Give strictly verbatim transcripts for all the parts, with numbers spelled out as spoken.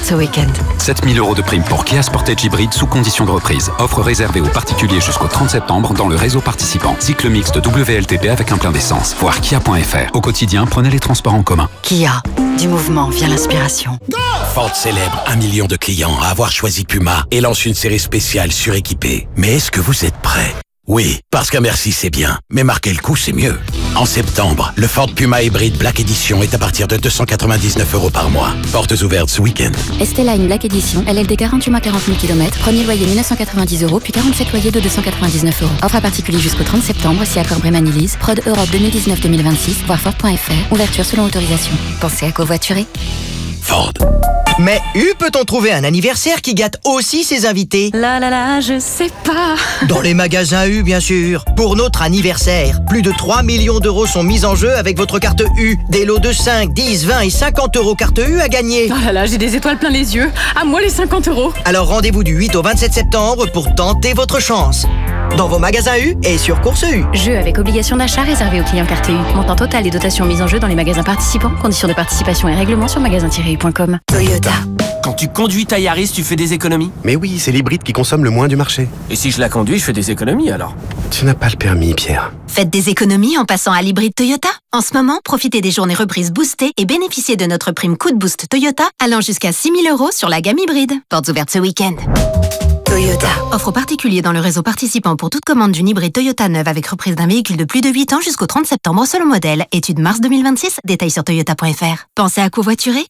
ce week-end. sept mille euros de prime pour Kia Sportage hybride sous condition de reprise. Offre réservée aux particuliers jusqu'au trente septembre dans le réseau participant. Cycle mixte W L T P avec un plein d'essence. Voir kia point f r. Au quotidien, prenez les transports en commun. Kia, du mouvement vient l'inspiration. Ford célèbre un million de clients à avoir choisi Puma et lance une série spéciale suréquipée. Mais est-ce que vous êtes prêts ? Oui, parce qu'un merci c'est bien, mais marquer le coup c'est mieux. En septembre, le Ford Puma Hybrid Black Edition est à partir de deux cent quatre-vingt-dix-neuf euros par mois. Portes ouvertes ce week-end. Esteline Black Edition, L L D quarante-huit mois quarante mille kilomètres, premier loyer mille neuf cent quatre-vingt-dix euros, puis quarante-sept loyers de deux cent quatre-vingt-dix-neuf euros. Offre à particulier jusqu'au trente septembre, si accord Bréman-Élise, prod Europe deux mille dix-neuf deux mille vingt-six, voir Ford point f r, ouverture selon autorisation. Pensez à covoiturer. Ford. Mais U peut-on trouver un anniversaire qui gâte aussi ses invités ? Là là là, je sais pas. Dans les magasins U, bien sûr. Pour notre anniversaire, plus de trois millions d'euros sont mis en jeu avec votre carte U. Des lots de cinq, dix, vingt et cinquante euros carte U à gagner. Oh là là, j'ai des étoiles plein les yeux. À moi les cinquante euros. Alors rendez-vous du huit au vingt-sept septembre pour tenter votre chance. Dans vos magasins U et sur Course U. Jeu avec obligation d'achat réservé aux clients carte U. Montant total et dotation mise en jeu dans les magasins participants. Conditions de participation et règlements sur magasin tiret u point com. Toyota. Quand tu conduis ta Yaris, tu fais des économies ? Mais oui, c'est l'hybride qui consomme le moins du marché. Et si je la conduis, je fais des économies alors ? Tu n'as pas le permis, Pierre. Faites des économies en passant à l'hybride Toyota. En ce moment, profitez des journées reprises boostées et bénéficiez de notre prime coup de boost Toyota allant jusqu'à six mille euros sur la gamme hybride. Portes ouvertes ce week-end. Toyota. Offre aux particuliers dans le réseau participant pour toute commande d'une hybride Toyota neuve avec reprise d'un véhicule de plus de huit ans jusqu'au trente septembre selon modèle. Étude mars deux mille vingt-six. Détails sur toyota point f r. Pensez à covoiturer.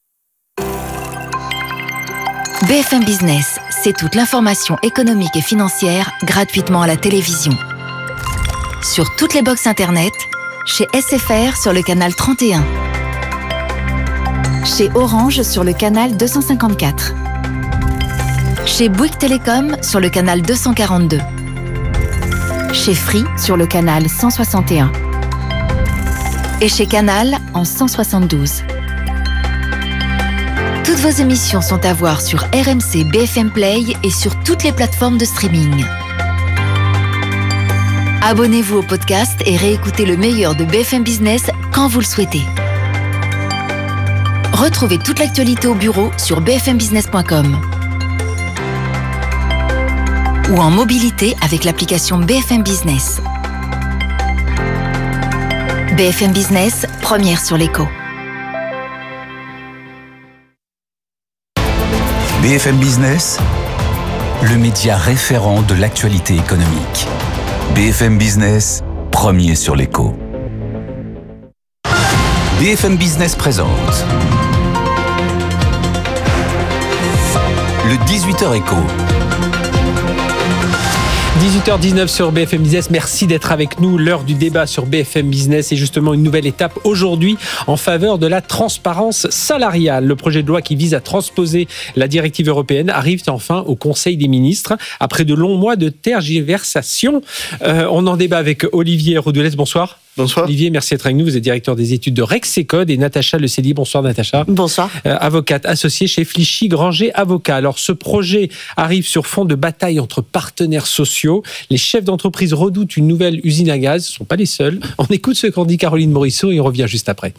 B F M Business, c'est toute l'information économique et financière gratuitement à la télévision. Sur toutes les box internet, chez S F R sur le canal trente et un, chez Orange sur le canal deux cent cinquante-quatre, chez Bouygues Télécom sur le canal deux cent quarante-deux, chez Free sur le canal cent soixante et un et chez Canal en cent soixante-douze. Toutes vos émissions sont à voir sur R M C B F M Play et sur toutes les plateformes de streaming. Abonnez-vous au podcast et réécoutez le meilleur de B F M Business quand vous le souhaitez. Retrouvez toute l'actualité au bureau sur b f m business point com ou en mobilité avec l'application B F M Business. B F M Business, première sur l'écho. B F M Business, le média référent de l'actualité économique. B F M Business, premier sur l'écho. B F M Business présente le dix-huit heures écho. dix-huit heures dix-neuf sur B F M Business. Merci d'être avec nous. L'heure du débat sur B F M Business est justement une nouvelle étape aujourd'hui en faveur de la transparence salariale. Le projet de loi qui vise à transposer la directive européenne arrive enfin au Conseil des ministres. Après de longs mois de tergiversation, euh, on en débat avec Olivier Roudoulès. Bonsoir. Bonsoir. Olivier, merci d'être avec nous. Vous êtes directeur des études de Rexecode et Natacha Lecélier. Bonsoir Natacha. Bonsoir. Euh, avocate associée chez Flichy Granger Avocats. Alors ce projet arrive sur fond de bataille entre partenaires sociaux. Les chefs d'entreprise redoutent une nouvelle usine à gaz. Ce ne sont pas les seuls. On écoute ce qu'en dit Caroline Morisseau et on revient juste après.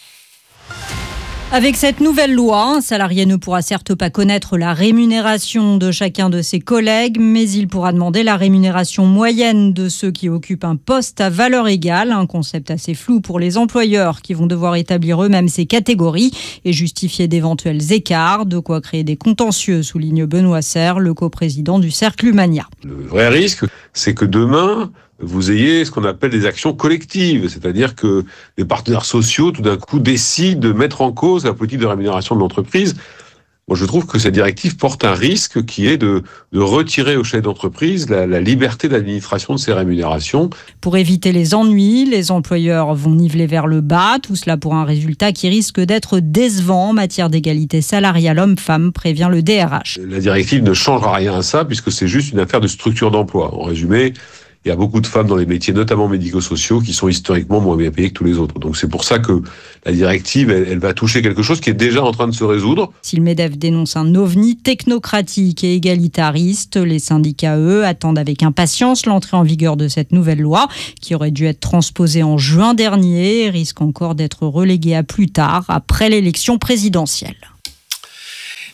Avec cette nouvelle loi, un salarié ne pourra certes pas connaître la rémunération de chacun de ses collègues, mais il pourra demander la rémunération moyenne de ceux qui occupent un poste à valeur égale, un concept assez flou pour les employeurs qui vont devoir établir eux-mêmes ces catégories et justifier d'éventuels écarts, de quoi créer des contentieux, souligne Benoît Serre, le coprésident du Cercle Humania. Le vrai risque, c'est que demain, vous ayez ce qu'on appelle des actions collectives, c'est-à-dire que les partenaires sociaux, tout d'un coup, décident de mettre en cause la politique de rémunération de l'entreprise. Moi, je trouve que cette directive porte un risque qui est de, de retirer aux chefs d'entreprise la, la liberté d'administration de ces rémunérations. Pour éviter les ennuis, les employeurs vont niveler vers le bas, tout cela pour un résultat qui risque d'être décevant en matière d'égalité salariale homme-femme, prévient le D R H. La directive ne changera rien à ça, puisque c'est juste une affaire de structure d'emploi. En résumé, il y a beaucoup de femmes dans les métiers, notamment médico-sociaux, qui sont historiquement moins bien payées que tous les autres. Donc c'est pour ça que la directive, elle, elle va toucher quelque chose qui est déjà en train de se résoudre. Si le MEDEF dénonce un ovni technocratique et égalitariste, les syndicats, eux, attendent avec impatience l'entrée en vigueur de cette nouvelle loi, qui aurait dû être transposée en juin dernier et risque encore d'être reléguée à plus tard, après l'élection présidentielle.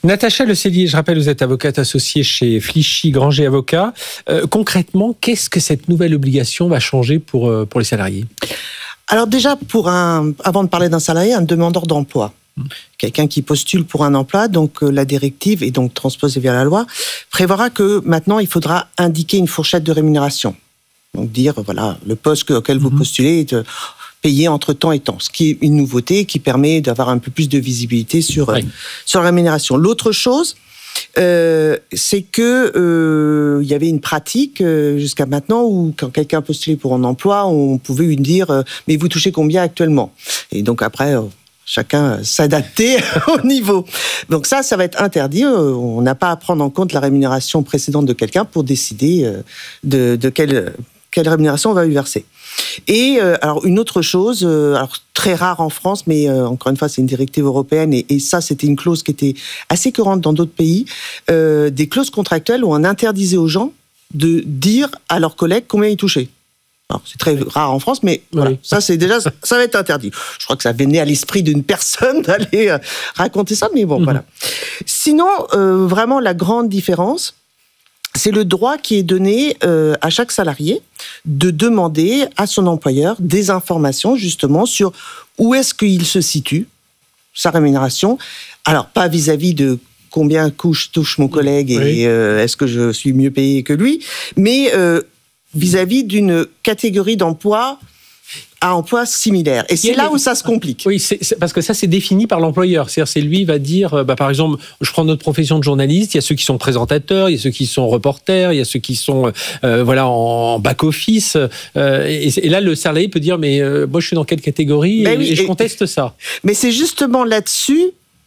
Natacha Le Cellier, je rappelle, vous êtes avocate associée chez Flichy Granger Avocats. Euh, concrètement, qu'est-ce que cette nouvelle obligation va changer pour, euh, pour les salariés ? Alors déjà, pour un, avant de parler d'un salarié, un demandeur d'emploi. Mmh. Quelqu'un qui postule pour un emploi, donc euh, la directive, et donc transposée via la loi, prévoira que maintenant, il faudra indiquer une fourchette de rémunération. Donc dire, voilà, le poste auquel vous mmh. postulez est euh, payé entre temps et temps, ce qui est une nouveauté qui permet d'avoir un peu plus de visibilité sur, oui. euh, sur la rémunération. L'autre chose, euh, c'est que euh, il y avait une pratique euh, jusqu'à maintenant où quand quelqu'un postulait pour un emploi, on pouvait lui dire euh, « mais vous touchez combien actuellement ?» Et donc après... Euh, chacun s'adapter au niveau. Donc ça, ça va être interdit. On n'a pas à prendre en compte la rémunération précédente de quelqu'un pour décider de, de quelle, quelle rémunération on va lui verser. Et euh, alors une autre chose, euh, alors très rare en France, mais euh, encore une fois c'est une directive européenne et, et ça c'était une clause qui était assez courante dans d'autres pays, euh, des clauses contractuelles où on interdisait aux gens de dire à leurs collègues combien ils touchaient. Alors, c'est très rare en France, mais voilà, oui. ça c'est déjà, ça va être interdit. Je crois que ça venait à l'esprit d'une personne d'aller euh, raconter ça, mais bon, mmh. voilà. Sinon, euh, vraiment la grande différence, c'est le droit qui est donné euh, à chaque salarié de demander à son employeur des informations justement sur où est-ce qu'il se situe, sa rémunération. Alors, pas vis-à-vis de combien couche touche mon collègue oui. et euh, est-ce que je suis mieux payé que lui, mais euh, vis-à-vis d'une catégorie d'emploi à emploi similaire. Et c'est là où ça se complique. Oui, c'est, c'est parce que ça, c'est défini par l'employeur. C'est-à-dire, c'est lui va dire, bah, par exemple, je prends notre profession de journaliste, il y a ceux qui sont présentateurs, il y a ceux qui sont reporters, il y a ceux qui sont euh, voilà, en back-office. Euh, et, et là, le salarié peut dire, mais euh, moi, je suis dans quelle catégorie ben et, oui, et je conteste et, ça. Mais c'est justement là-dessus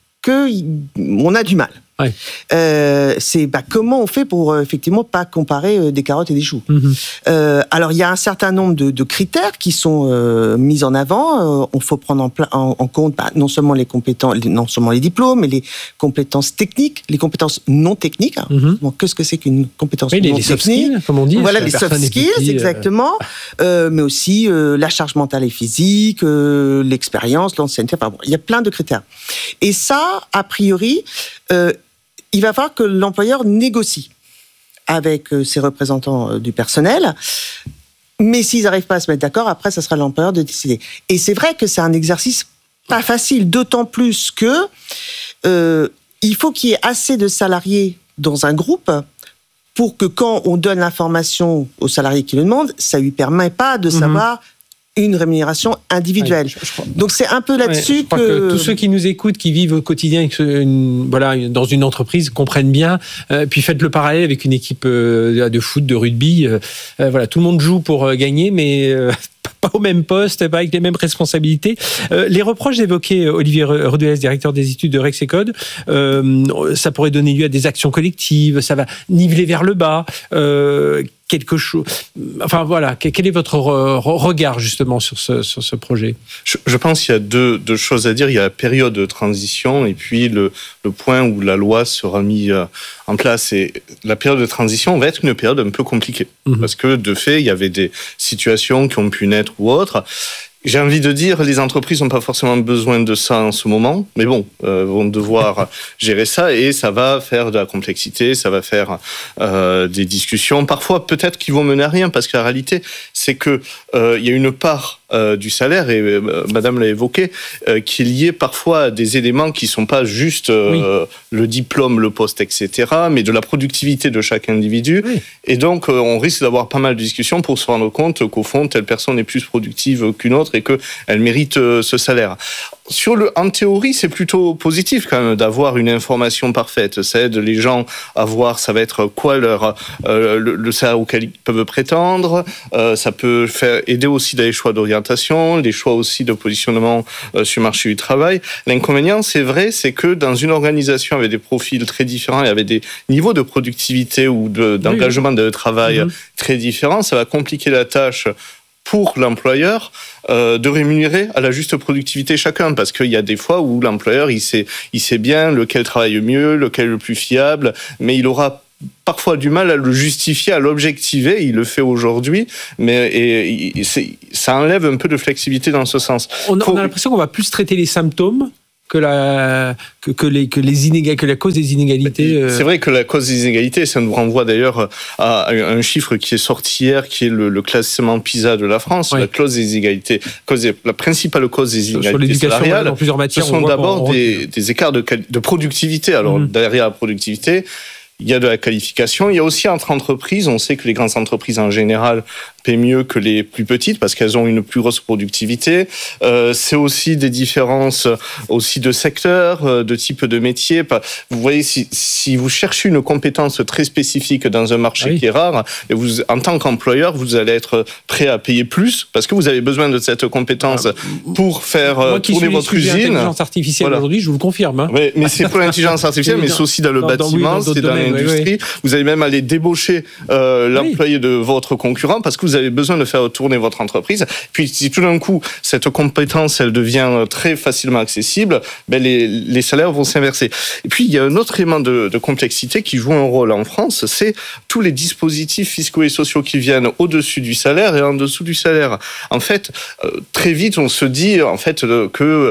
qu'on a du mal. Ouais. Euh, c'est bah, comment on fait pour euh, effectivement pas comparer euh, des carottes et des choux. Mmh. Euh, alors il y a un certain nombre de, de critères qui sont euh, mis en avant. Euh, on faut prendre en, pla- en, en compte bah, non seulement les compétences, non seulement les diplômes, mais les compétences techniques, les compétences non techniques. Alors, mmh. bon, qu'est-ce que c'est qu'une compétence oui, non les, technique ? Les soft skills, comme on dit. Voilà les soft skills, petits, exactement. Euh... Euh, mais aussi euh, la charge mentale et physique, euh, l'expérience, l'ancienneté. Enfin bon, il y a plein de critères. Et ça, a priori. Euh, il va falloir que l'employeur négocie avec ses représentants du personnel, mais s'ils n'arrivent pas à se mettre d'accord, après, ça sera l'employeur de décider. Et c'est vrai que c'est un exercice pas facile, d'autant plus que euh, il faut qu'il y ait assez de salariés dans un groupe pour que quand on donne l'information au salarié qui le demande, ça lui permet pas de mmh. savoir une rémunération individuelle. Ouais, je, je crois... Donc c'est un peu là-dessus ouais, que... que tous ceux qui nous écoutent, qui vivent au quotidien une, voilà, dans une entreprise, comprennent bien. Euh, puis faites le parallèle avec une équipe euh, de foot, de rugby. Euh, voilà, tout le monde joue pour euh, gagner, mais euh, pas au même poste, pas avec les mêmes responsabilités. Euh, les reproches évoqués, Olivier Redouès, directeur des études de Rexecode, euh, ça pourrait donner lieu à des actions collectives, ça va niveler vers le bas. Euh, quelque chose. Enfin voilà, quel est votre regard justement sur ce, sur ce projet ? je, je pense qu'il y a deux, deux choses à dire. Il y a la période de transition et puis le, le point où la loi sera mise en place. Et la période de transition va être une période un peu compliquée. Mmh. Parce que de fait, il y avait des situations qui ont pu naître ou autres. J'ai envie de dire, les entreprises n'ont pas forcément besoin de ça en ce moment, mais bon, euh, vont devoir gérer ça et ça va faire de la complexité, ça va faire euh, des discussions, parfois peut-être qui vont mener à rien, parce que la réalité, c'est que euh, il y a une part euh, du salaire, et euh, Madame l'a évoqué, euh, qui est liée parfois à des éléments qui sont pas juste euh, oui. le diplôme, le poste, et cetera, mais de la productivité de chaque individu. Oui. Et donc, euh, on risque d'avoir pas mal de discussions pour se rendre compte qu'au fond, telle personne est plus productive qu'une autre et qu'elle mérite euh, ce salaire. Sur le, en théorie, c'est plutôt positif quand même d'avoir une information parfaite. Ça aide les gens à voir, ça va être quoi leur euh, le, le salaire auquel ils peuvent prétendre. Euh, ça peut faire aider aussi dans les choix d'orientation, les choix aussi de positionnement euh, sur le marché du travail. L'inconvénient, c'est vrai, c'est que dans une organisation avec des profils très différents et avec des niveaux de productivité ou de, d'engagement de travail mmh. très différents, ça va compliquer la tâche pour l'employeur euh, de rémunérer à la juste productivité chacun, parce qu'il y a des fois où l'employeur il sait, il sait bien lequel travaille le mieux, lequel est le plus fiable, mais il aura parfois du mal à le justifier, à l'objectiver. Il le fait aujourd'hui, mais et, et c'est, ça enlève un peu de flexibilité dans ce sens. On a, Faut... on a l'impression qu'on va plus traiter les symptômes que la que, que les que les inégalités, que la cause des inégalités. Euh... C'est vrai que la cause des inégalités, ça nous renvoie d'ailleurs à un chiffre qui est sorti hier, qui est le, le classement PISA de la France. Oui. La cause des inégalités, cause des, la principale cause des inégalités salariales, dans plusieurs matières, ce sont d'abord des, des écarts de, de productivité. Alors mmh. derrière la productivité, il y a de la qualification. Il y a aussi entre entreprises. On sait que les grandes entreprises en général paient mieux que les plus petites parce qu'elles ont une plus grosse productivité. Euh, c'est aussi des différences aussi de secteur, de type de métier. Vous voyez, si, si vous cherchez une compétence très spécifique dans un marché oui. qui est rare, et vous, en tant qu'employeur, vous allez être prêt à payer plus parce que vous avez besoin de cette compétence pour faire Moi qui tourner suis votre usine. L'intelligence artificielle voilà. aujourd'hui, je vous le confirme. Hein. Oui, mais c'est pour l'intelligence artificielle, mais c'est aussi dans le dans, bâtiment, dans, oui, dans c'est dans domaines, l'industrie. Oui, oui. Vous allez même aller débaucher euh, l'employé oui. de votre concurrent parce que vous avez besoin de faire tourner votre entreprise. Puis si tout d'un coup, cette compétence, elle devient très facilement accessible, ben les, les salaires vont s'inverser. Et puis, il y a un autre élément de, de complexité qui joue un rôle en France, c'est tous les dispositifs fiscaux et sociaux qui viennent au-dessus du salaire et en dessous du salaire. En fait, euh, très vite, on se dit en fait euh, que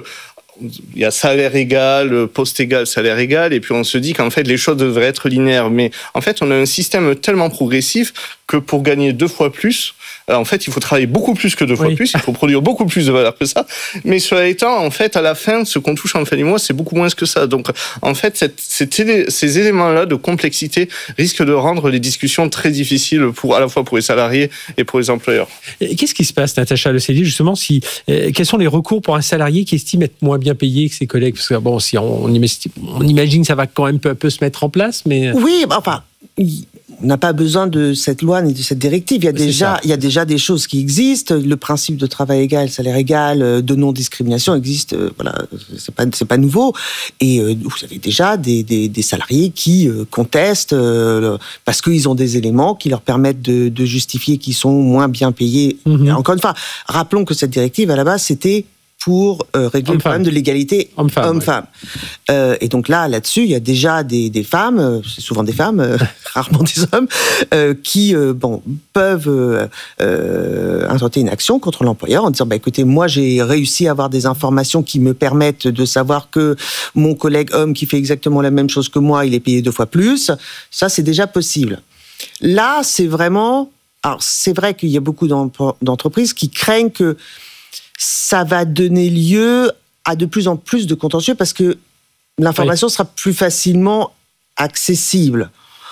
il y a salaire égal, poste égal, salaire égal, et puis on se dit qu'en fait les choses devraient être linéaires. Mais en fait, on a un système tellement progressif que pour gagner deux fois plus, en fait, il faut travailler beaucoup plus que deux fois oui. plus, il faut produire beaucoup plus de valeur que ça. Mais cela étant, en fait, à la fin, ce qu'on touche en fin du mois, c'est beaucoup moins que ça. Donc, en fait, cette, cette, ces éléments-là de complexité risquent de rendre les discussions très difficiles pour, à la fois pour les salariés et pour les employeurs. Et qu'est-ce qui se passe, Natacha Le Cellier, justement, si, euh, quels sont les recours pour un salarié qui estime être moins bien payé que ses collègues? Parce que, bon, si on, on, imagine, on imagine que ça va quand même peu à peu se mettre en place, mais... Oui, enfin... On n'a pas besoin de cette loi ni de cette directive. Il y a déjà, il y a déjà des choses qui existent. Le principe de travail égal, salaire égal, de non-discrimination existe. Voilà, c'est pas, c'est pas nouveau. Et vous avez déjà des, des, des salariés qui contestent parce qu'ils ont des éléments qui leur permettent de, de justifier qu'ils sont moins bien payés. Mmh. Encore une fois, rappelons que cette directive, à la base, c'était pour euh, régler Homme le problème femme. de l'égalité homme-femme. homme-femme. Ouais. Euh, et donc là, là-dessus, il y a déjà des, des femmes, euh, c'est souvent des femmes, euh, rarement des hommes, euh, qui euh, bon, peuvent euh, euh, intenter une action contre l'employeur en disant bah, « écoutez, moi, j'ai réussi à avoir des informations qui me permettent de savoir que mon collègue homme qui fait exactement la même chose que moi, il est payé deux fois plus. » Ça, c'est déjà possible. Là, c'est vraiment... Alors, c'est vrai qu'il y a beaucoup d'entreprises qui craignent que ça va donner lieu à de plus en plus de contentieux parce que l'information oui. sera plus facilement accessible.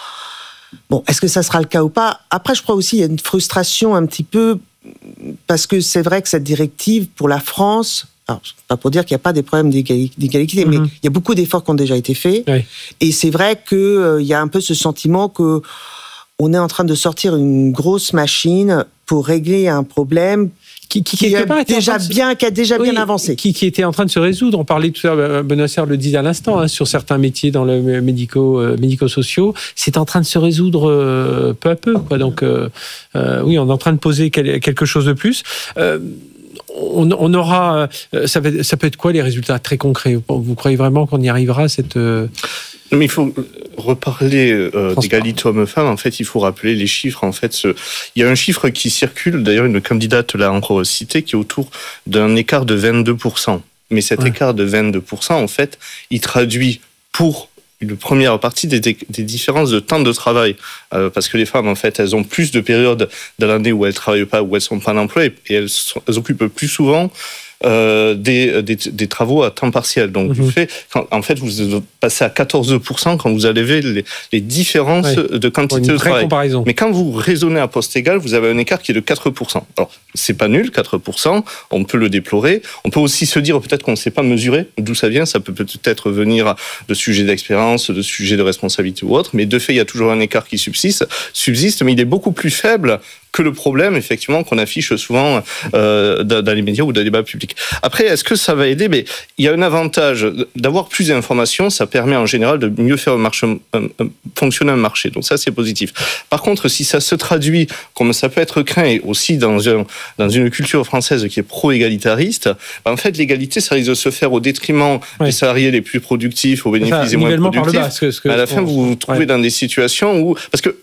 Bon, est-ce que ça sera le cas ou pas? Après, je crois aussi qu'il y a une frustration un petit peu parce que c'est vrai que cette directive, pour la France, alors, pas pour dire qu'il n'y a pas des problèmes d'égalité, mm-hmm. mais il y a beaucoup d'efforts qui ont déjà été faits. Oui. Et c'est vrai qu'il euh, y a un peu ce sentiment que on est en train de sortir une grosse machine pour régler un problème qui, qui, qui, a, déjà de... bien, qui a déjà oui, bien avancé. Qui, qui était en train de se résoudre. On parlait tout à l'heure, Benoît Serre le disait à l'instant, hein, sur certains métiers dans le médico, euh, médico-sociaux, c'est en train de se résoudre euh, peu à peu. Quoi. Donc, euh, euh, oui, on est en train de poser quel, quelque chose de plus. Euh, on, on aura... Ça, va, ça peut être quoi les résultats très concrets? Vous croyez vraiment qu'on y arrivera à cette... Euh... Mais il faut reparler euh, d'égalité homme-femme. En fait, il faut rappeler les chiffres. En fait, ce... il y a un chiffre qui circule. D'ailleurs, une candidate l'a encore cité, qui est autour d'un écart de vingt-deux pour cent. Mais cet ouais. écart de vingt-deux pour cent, en fait, il traduit pour une première partie des, des différences de temps de travail. Euh, parce que les femmes, en fait, elles ont plus de périodes dans l'année où elles ne travaillent pas, où elles ne sont pas en emploi, et, et elles, sont, elles occupent plus souvent Euh, des, des, des travaux à temps partiel. Donc, mmh. du fait, quand, en fait, vous passez à quatorze pour cent quand vous enlevez les, les différences ouais. de quantité de travail. Comparaison. Mais quand vous raisonnez à poste égal, vous avez un écart qui est de quatre pour cent. Alors, c'est pas nul, quatre pour cent, on peut le déplorer. On peut aussi se dire peut-être qu'on ne sait pas mesurer d'où ça vient. Ça peut peut-être venir de sujets d'expérience, de sujets de responsabilité ou autre. Mais de fait, il y a toujours un écart qui subsiste, subsiste mais il est beaucoup plus faible que le problème, effectivement, qu'on affiche souvent euh, dans les médias ou dans les débats publics. Après, est-ce que ça va aider? Mais il y a un avantage d'avoir plus d'informations, ça permet en général de mieux faire un marché, un, un, fonctionner un marché. Donc ça, c'est positif. Par contre, si ça se traduit, comme ça peut être craint, et aussi dans, un, dans une culture française qui est pro-égalitariste, en fait, l'égalité, ça risque de se faire au détriment ouais. des salariés les plus productifs, au bénéfice des moins productifs. Bas, ce que, ce que à la fin, vous vous trouvez ouais. dans des situations où... Parce que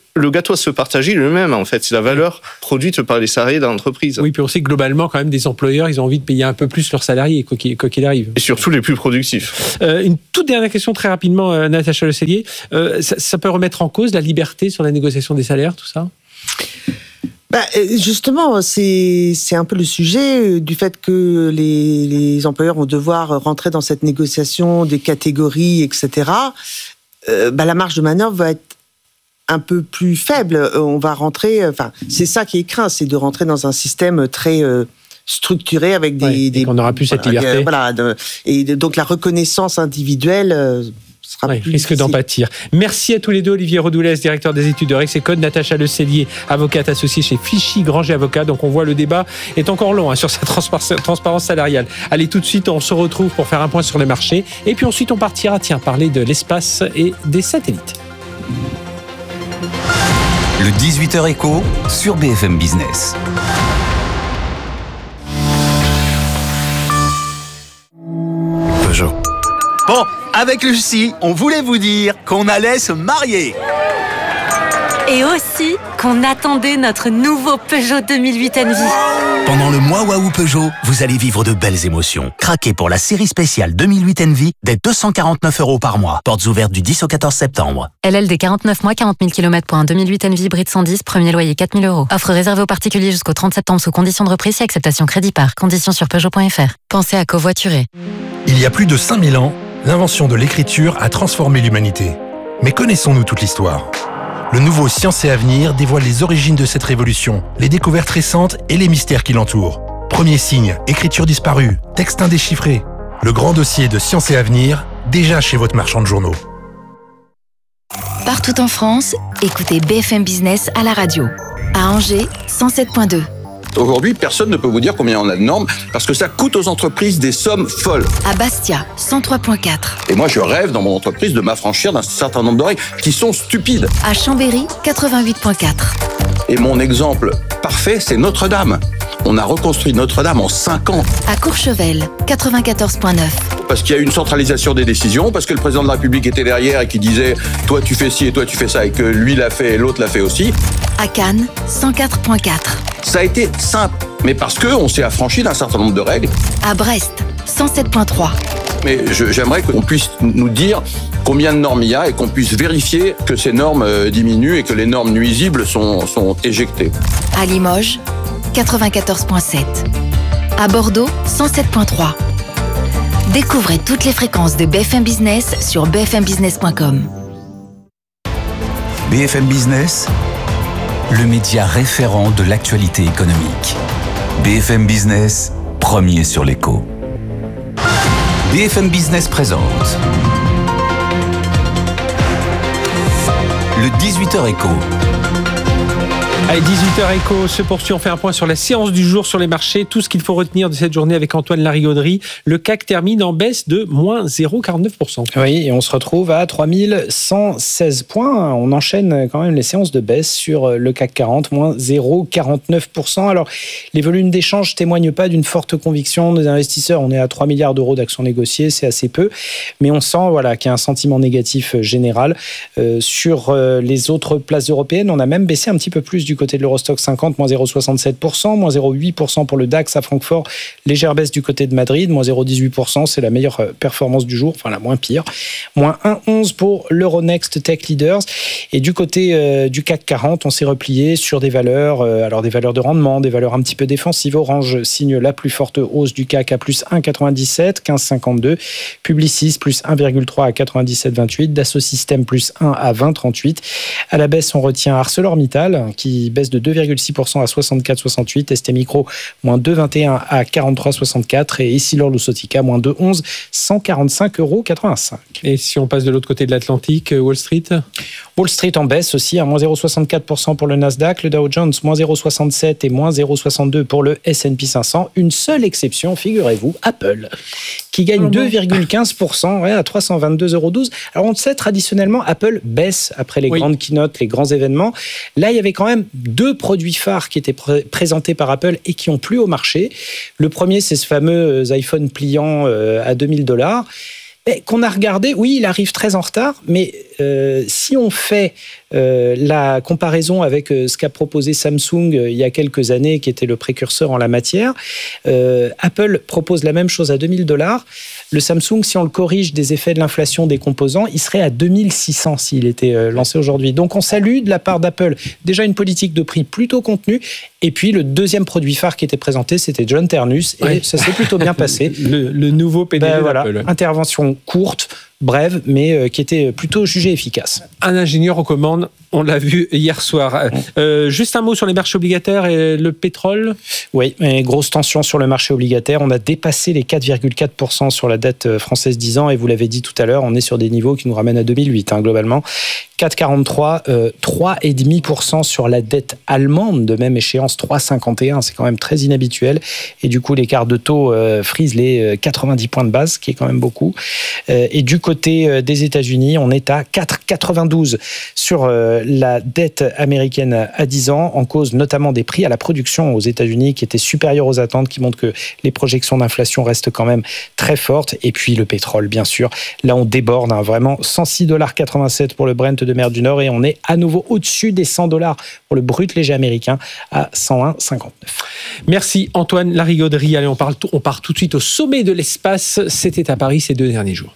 le gâteau à se partager lui-même, en fait. C'est la valeur produite par les salariés dans l'entreprise. Oui, puis on sait que globalement, quand même, des employeurs, ils ont envie de payer un peu plus leurs salariés, quoi qu'il, quoi qu'il arrive. Et surtout les plus productifs. Euh, une toute dernière question, très rapidement, euh, Natacha Le Cellier. Euh, ça, ça peut remettre en cause la liberté sur la négociation des salaires, tout ça ? Bah, justement, c'est, c'est un peu le sujet du fait que les, les employeurs vont devoir rentrer dans cette négociation des catégories, et cetera. Euh, bah, la marge de manœuvre va être un peu plus faible. On va rentrer, enfin, c'est ça qui est craint, c'est de rentrer dans un système très euh, structuré avec des, oui, des qu'on n'aura plus cette voilà, liberté. Euh, voilà, de, et de, donc la reconnaissance individuelle euh, sera oui, plus risque difficile. d'en pâtir. Merci à tous les deux, Olivier Redoulès, directeur des études de Rexecode, Natacha Le Cellier, avocate associée chez Fichy Granger Avocat. Donc on voit le débat est encore long hein, sur sa transpar- transparence salariale. Allez, tout de suite, on se retrouve pour faire un point sur les marchés et puis ensuite on partira, tiens, parler de l'espace et des satellites. Le dix-huit heures éco sur B F M Business. Peugeot. Bon, avec Lucie, on voulait vous dire qu'on allait se marier. Et aussi qu'on attendait notre nouveau Peugeot deux mille huit Envy. Pendant le mois Waouh Peugeot, vous allez vivre de belles émotions. Craquez pour la série spéciale deux mille huit Envy dès deux cent quarante-neuf euros par mois. Portes ouvertes du dix au quatorze septembre. L L D quarante-neuf mois, quarante mille kilomètres pour un deux mille huit Envy hybride cent dix, premier loyer quatre mille euros. Offre réservée aux particuliers jusqu'au trente septembre sous conditions de reprise et acceptation crédit par. Conditions sur Peugeot point F R. Pensez à covoiturer. Il y a plus de cinq mille ans, l'invention de l'écriture a transformé l'humanité. Mais connaissons-nous toute l'histoire ? Le nouveau Science et Avenir dévoile les origines de cette révolution, les découvertes récentes et les mystères qui l'entourent. Premier signe, écriture disparue, texte indéchiffré. Le grand dossier de Science et Avenir, déjà chez votre marchand de journaux. Partout en France, écoutez B F M Business à la radio. À Angers, cent sept virgule deux. Aujourd'hui, personne ne peut vous dire combien on a de normes parce que ça coûte aux entreprises des sommes folles. À Bastia, cent trois virgule quatre. Et moi, je rêve dans mon entreprise de m'affranchir d'un certain nombre de règles qui sont stupides. À Chambéry, quatre-vingt-huit virgule quatre. Et mon exemple parfait, c'est Notre-Dame. On a reconstruit Notre-Dame en cinq ans. À Courchevel, quatre-vingt-quatorze virgule neuf. Parce qu'il y a eu une centralisation des décisions, parce que le président de la République était derrière et qui disait « toi tu fais ci et toi tu fais ça » et que lui l'a fait et l'autre l'a fait aussi. À Cannes, cent quatre virgule quatre. Ça a été simple, mais parce qu'on s'est affranchi d'un certain nombre de règles. À Brest, cent sept virgule trois. Mais je, j'aimerais qu'on puisse nous dire combien de normes il y a et qu'on puisse vérifier que ces normes diminuent et que les normes nuisibles sont, sont éjectées. À Limoges, quatre-vingt-quatorze virgule sept. À Bordeaux, cent sept virgule trois. Découvrez toutes les fréquences de B F M Business sur b f m business point com. B F M Business, le média référent de l'actualité économique. B F M Business, premier sur l'écho. B F M Business présente le dix-huit heures éco. Allez, dix-huit heures éco se poursuit. On fait un point sur la séance du jour sur les marchés. Tout ce qu'il faut retenir de cette journée avec Antoine Larigauderie. Le C A C termine en baisse de moins zéro virgule quarante-neuf pour cent. Oui, et on se retrouve à trois mille cent seize points. On enchaîne quand même les séances de baisse sur le C A C quarante, moins zéro virgule quarante-neuf pour cent. Alors, les volumes d'échange ne témoignent pas d'une forte conviction des investisseurs. On est à trois milliards d'euros d'actions négociées, c'est assez peu. Mais on sent voilà, qu'il y a un sentiment négatif général. Euh, sur euh, les autres places européennes, on a même baissé un petit peu plus du côté de l'Eurostock cinquante, moins zéro virgule soixante-sept pour cent, moins zéro virgule huit pour cent pour le DAX à Francfort, légère baisse du côté de Madrid, moins zéro virgule dix-huit pour cent, c'est la meilleure performance du jour, enfin la moins pire, moins un virgule onze pour l'Euronext Tech Leaders. Et du côté euh, du C A C quarante, on s'est replié sur des valeurs, euh, alors des valeurs de rendement, des valeurs un petit peu défensives. Orange signe la plus forte hausse du C A C à plus un virgule quatre-vingt-dix-sept, quinze virgule cinquante-deux, Publicis plus un virgule trois à quatre-vingt-dix-sept virgule vingt-huit, Dassault Systèmes plus un à vingt virgule trente-huit. À la baisse, on retient ArcelorMittal qui baisse de deux virgule six pour cent à soixante-quatre virgule soixante-huit, S T Micro moins deux virgule vingt et un à quarante-trois virgule soixante-quatre et Essilor-Luxottica moins deux virgule onze, cent quarante-cinq virgule quatre-vingt-cinq euros. Et si on passe de l'autre côté de l'Atlantique, Wall Street Wall Street en baisse aussi, à moins zéro virgule soixante-quatre pour cent pour le Nasdaq, le Dow Jones moins zéro virgule soixante-sept et moins zéro virgule soixante-deux pour le S and P cinq cents. Une seule exception, figurez-vous, Apple, qui gagne deux virgule quinze pour cent ouais, à trois cent vingt-deux virgule douze euros. Alors on le sait, traditionnellement, Apple baisse après les oui. grandes keynotes, les grands événements. Là, il y avait quand même deux produits phares qui étaient pr- présentés par Apple et qui ont plu au marché. Le premier, c'est ce fameux iPhone pliant euh, à deux mille dollars. Mais qu'on a regardé, oui, il arrive très en retard, mais euh, si on fait euh, la comparaison avec euh, ce qu'a proposé Samsung euh, il y a quelques années, qui était le précurseur en la matière, euh, Apple propose la même chose à deux mille dollars. Le Samsung, si on le corrige des effets de l'inflation des composants, il serait à deux mille six cents s'il était euh, lancé aujourd'hui. Donc on salue de la part d'Apple déjà une politique de prix plutôt contenue. Et puis le deuxième produit phare qui était présenté, c'était John Ternus, et ouais. ça s'est plutôt bien passé. Le, le nouveau P D G ben, voilà, d'Apple. Intervention courte, brève, mais euh, qui était plutôt jugée efficace. Un ingénieur aux commandes, on l'a vu hier soir. Euh, juste un mot sur les marchés obligataires et le pétrole. Oui, mais grosse tension sur le marché obligataire. On a dépassé les quatre virgule quatre pour cent sur la dette française dix ans, et vous l'avez dit tout à l'heure, on est sur des niveaux qui nous ramènent à deux mille huit, hein, globalement. quatre virgule quarante-trois, euh, trois virgule cinq pour cent sur la dette allemande, de même échéance trois virgule cinquante et un, c'est quand même très inhabituel. Et du coup, l'écart de taux euh, frise les quatre-vingt-dix points de base, ce qui est quand même beaucoup. Euh, et du côté des États-Unis, on est à quatre virgule quatre-vingt-douze sur euh, la dette américaine à dix ans, en cause notamment des prix à la production aux États-Unis qui étaient supérieurs aux attentes, qui montrent que les projections d'inflation restent quand même très fortes. Et puis le pétrole, bien sûr. Là, on déborde, hein, vraiment cent six virgule quatre-vingt-sept dollars pour le Brent de mer du Nord, et on est à nouveau au-dessus des cent dollars pour le brut léger américain à cent un virgule cinquante-neuf. Merci Antoine Larigauderie. Allez, on, parle tout, on part tout de suite au sommet de l'espace. C'était à Paris ces deux derniers jours.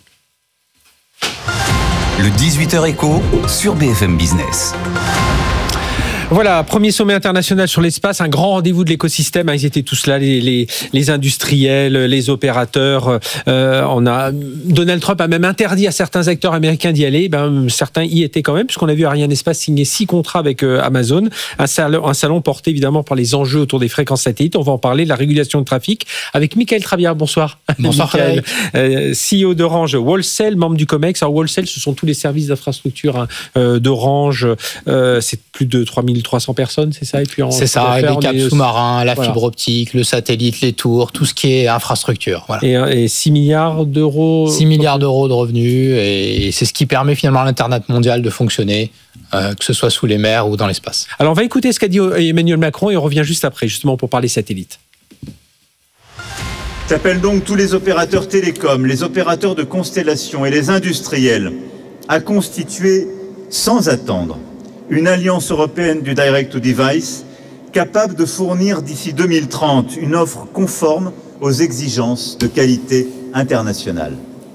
Le dix-huit heures éco sur B F M Business. Voilà, premier sommet international sur l'espace, un grand rendez-vous de l'écosystème. Ils étaient tous là, les, les, les industriels, les opérateurs. Euh, on a Donald Trump a même interdit à certains acteurs américains d'y aller. Ben, certains y étaient quand même, puisqu'on a vu Ariane Espace signer six contrats avec euh, Amazon. Un salon, un salon porté évidemment par les enjeux autour des fréquences satellites. On va en parler de la régulation de trafic avec Michael Trabiard. Bonsoir. Bonsoir. Michael, euh, C E O d'Orange, Wholesale, membre du COMEX. Alors Wholesale, ce sont tous les services d'infrastructure hein, euh, d'Orange. Euh, c'est plus de trois mille trois cents personnes, c'est ça? Et puis c'est ça, les câbles est... sous-marins, la voilà. fibre optique, le satellite, les tours, tout ce qui est infrastructure. Voilà. Et, et six milliards d'euros six milliards d'euros de revenus, et c'est ce qui permet finalement à l'Internet mondial de fonctionner, euh, que ce soit sous les mers ou dans l'espace. Alors on va écouter ce qu'a dit Emmanuel Macron et on revient juste après, justement pour parler satellites. J'appelle donc tous les opérateurs télécoms, les opérateurs de constellation et les industriels à constituer sans attendre une alliance européenne du Direct-to-Device capable de fournir d'ici deux mille trente une offre conforme aux exigences de qualité internationale.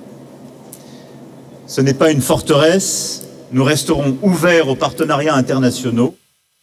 Ce n'est pas une forteresse, nous resterons ouverts aux partenariats internationaux.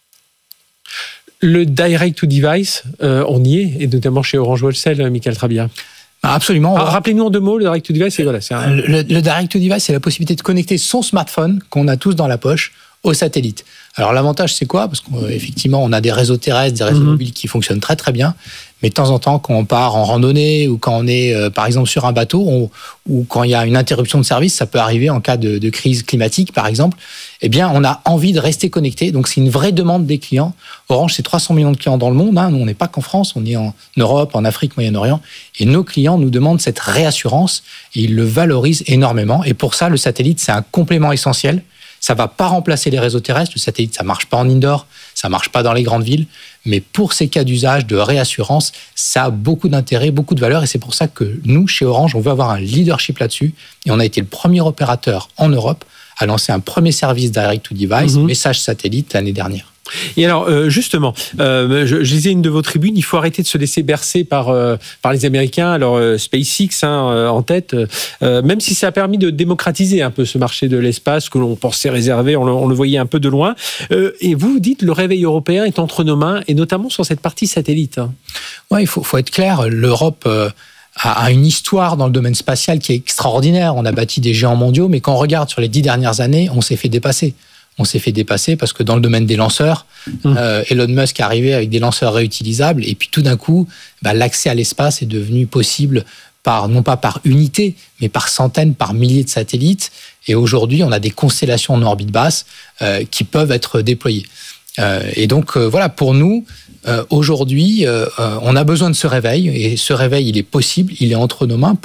Le Direct-to-Device, euh, on y est, et notamment chez Orange Wholesale, Michael Trabiard. Absolument. Ah, rappelez-nous en deux mots, le Direct-to-Device, c'est voilà, c'est un... le, le, le Direct-to-Device, c'est la possibilité de connecter son smartphone, qu'on a tous dans la poche, au satellite. Alors l'avantage, c'est quoi? Parce qu'effectivement, on a des réseaux terrestres, des réseaux mmh. mobiles qui fonctionnent très très bien, mais de temps en temps, quand on part en randonnée ou quand on est, euh, par exemple, sur un bateau, on, ou quand il y a une interruption de service, ça peut arriver en cas de, de crise climatique, par exemple, eh bien, on a envie de rester connecté. Donc, c'est une vraie demande des clients. Orange, c'est trois cents millions de clients dans le monde. Hein. Nous, on n'est pas qu'en France, on est en Europe, en Afrique, Moyen-Orient. Et nos clients nous demandent cette réassurance et ils le valorisent énormément. Et pour ça, le satellite, c'est un complément essentiel. Ça ne va pas remplacer les réseaux terrestres. Le satellite, ça ne marche pas en indoor, ça ne marche pas dans les grandes villes. Mais pour ces cas d'usage, de réassurance, ça a beaucoup d'intérêt, beaucoup de valeur. Et c'est pour ça que nous, chez Orange, on veut avoir un leadership là-dessus. Et on a été le premier opérateur en Europe à lancer un premier service direct-to-device, mmh. message satellite, l'année dernière. Et alors, euh, justement, euh, je, je lisais une de vos tribunes, il faut arrêter de se laisser bercer par, euh, par les Américains. Alors, euh, SpaceX hein, euh, en tête, euh, même si ça a permis de démocratiser un peu ce marché de l'espace que l'on pensait réservé, on le, on le voyait un peu de loin. Euh, et vous, vous dites, le réveil européen est entre nos mains, et notamment sur cette partie satellite. Hein. Oui, il faut, faut être clair, l'Europe... Euh a une histoire dans le domaine spatial qui est extraordinaire. On a bâti des géants mondiaux, mais quand on regarde sur les dix dernières années, on s'est fait dépasser. On s'est fait dépasser parce que dans le domaine des lanceurs, mmh. euh, Elon Musk est arrivé avec des lanceurs réutilisables et puis tout d'un coup, bah, l'accès à l'espace est devenu possible par, non pas par unité, mais par centaines, par milliers de satellites. Et aujourd'hui, on a des constellations en orbite basse euh, qui peuvent être déployées. Euh, et donc, euh, voilà, pour nous, euh, aujourd'hui, euh, on a besoin de ce réveil. Et ce réveil, il est possible, il est entre nos mains. Pourquoi ?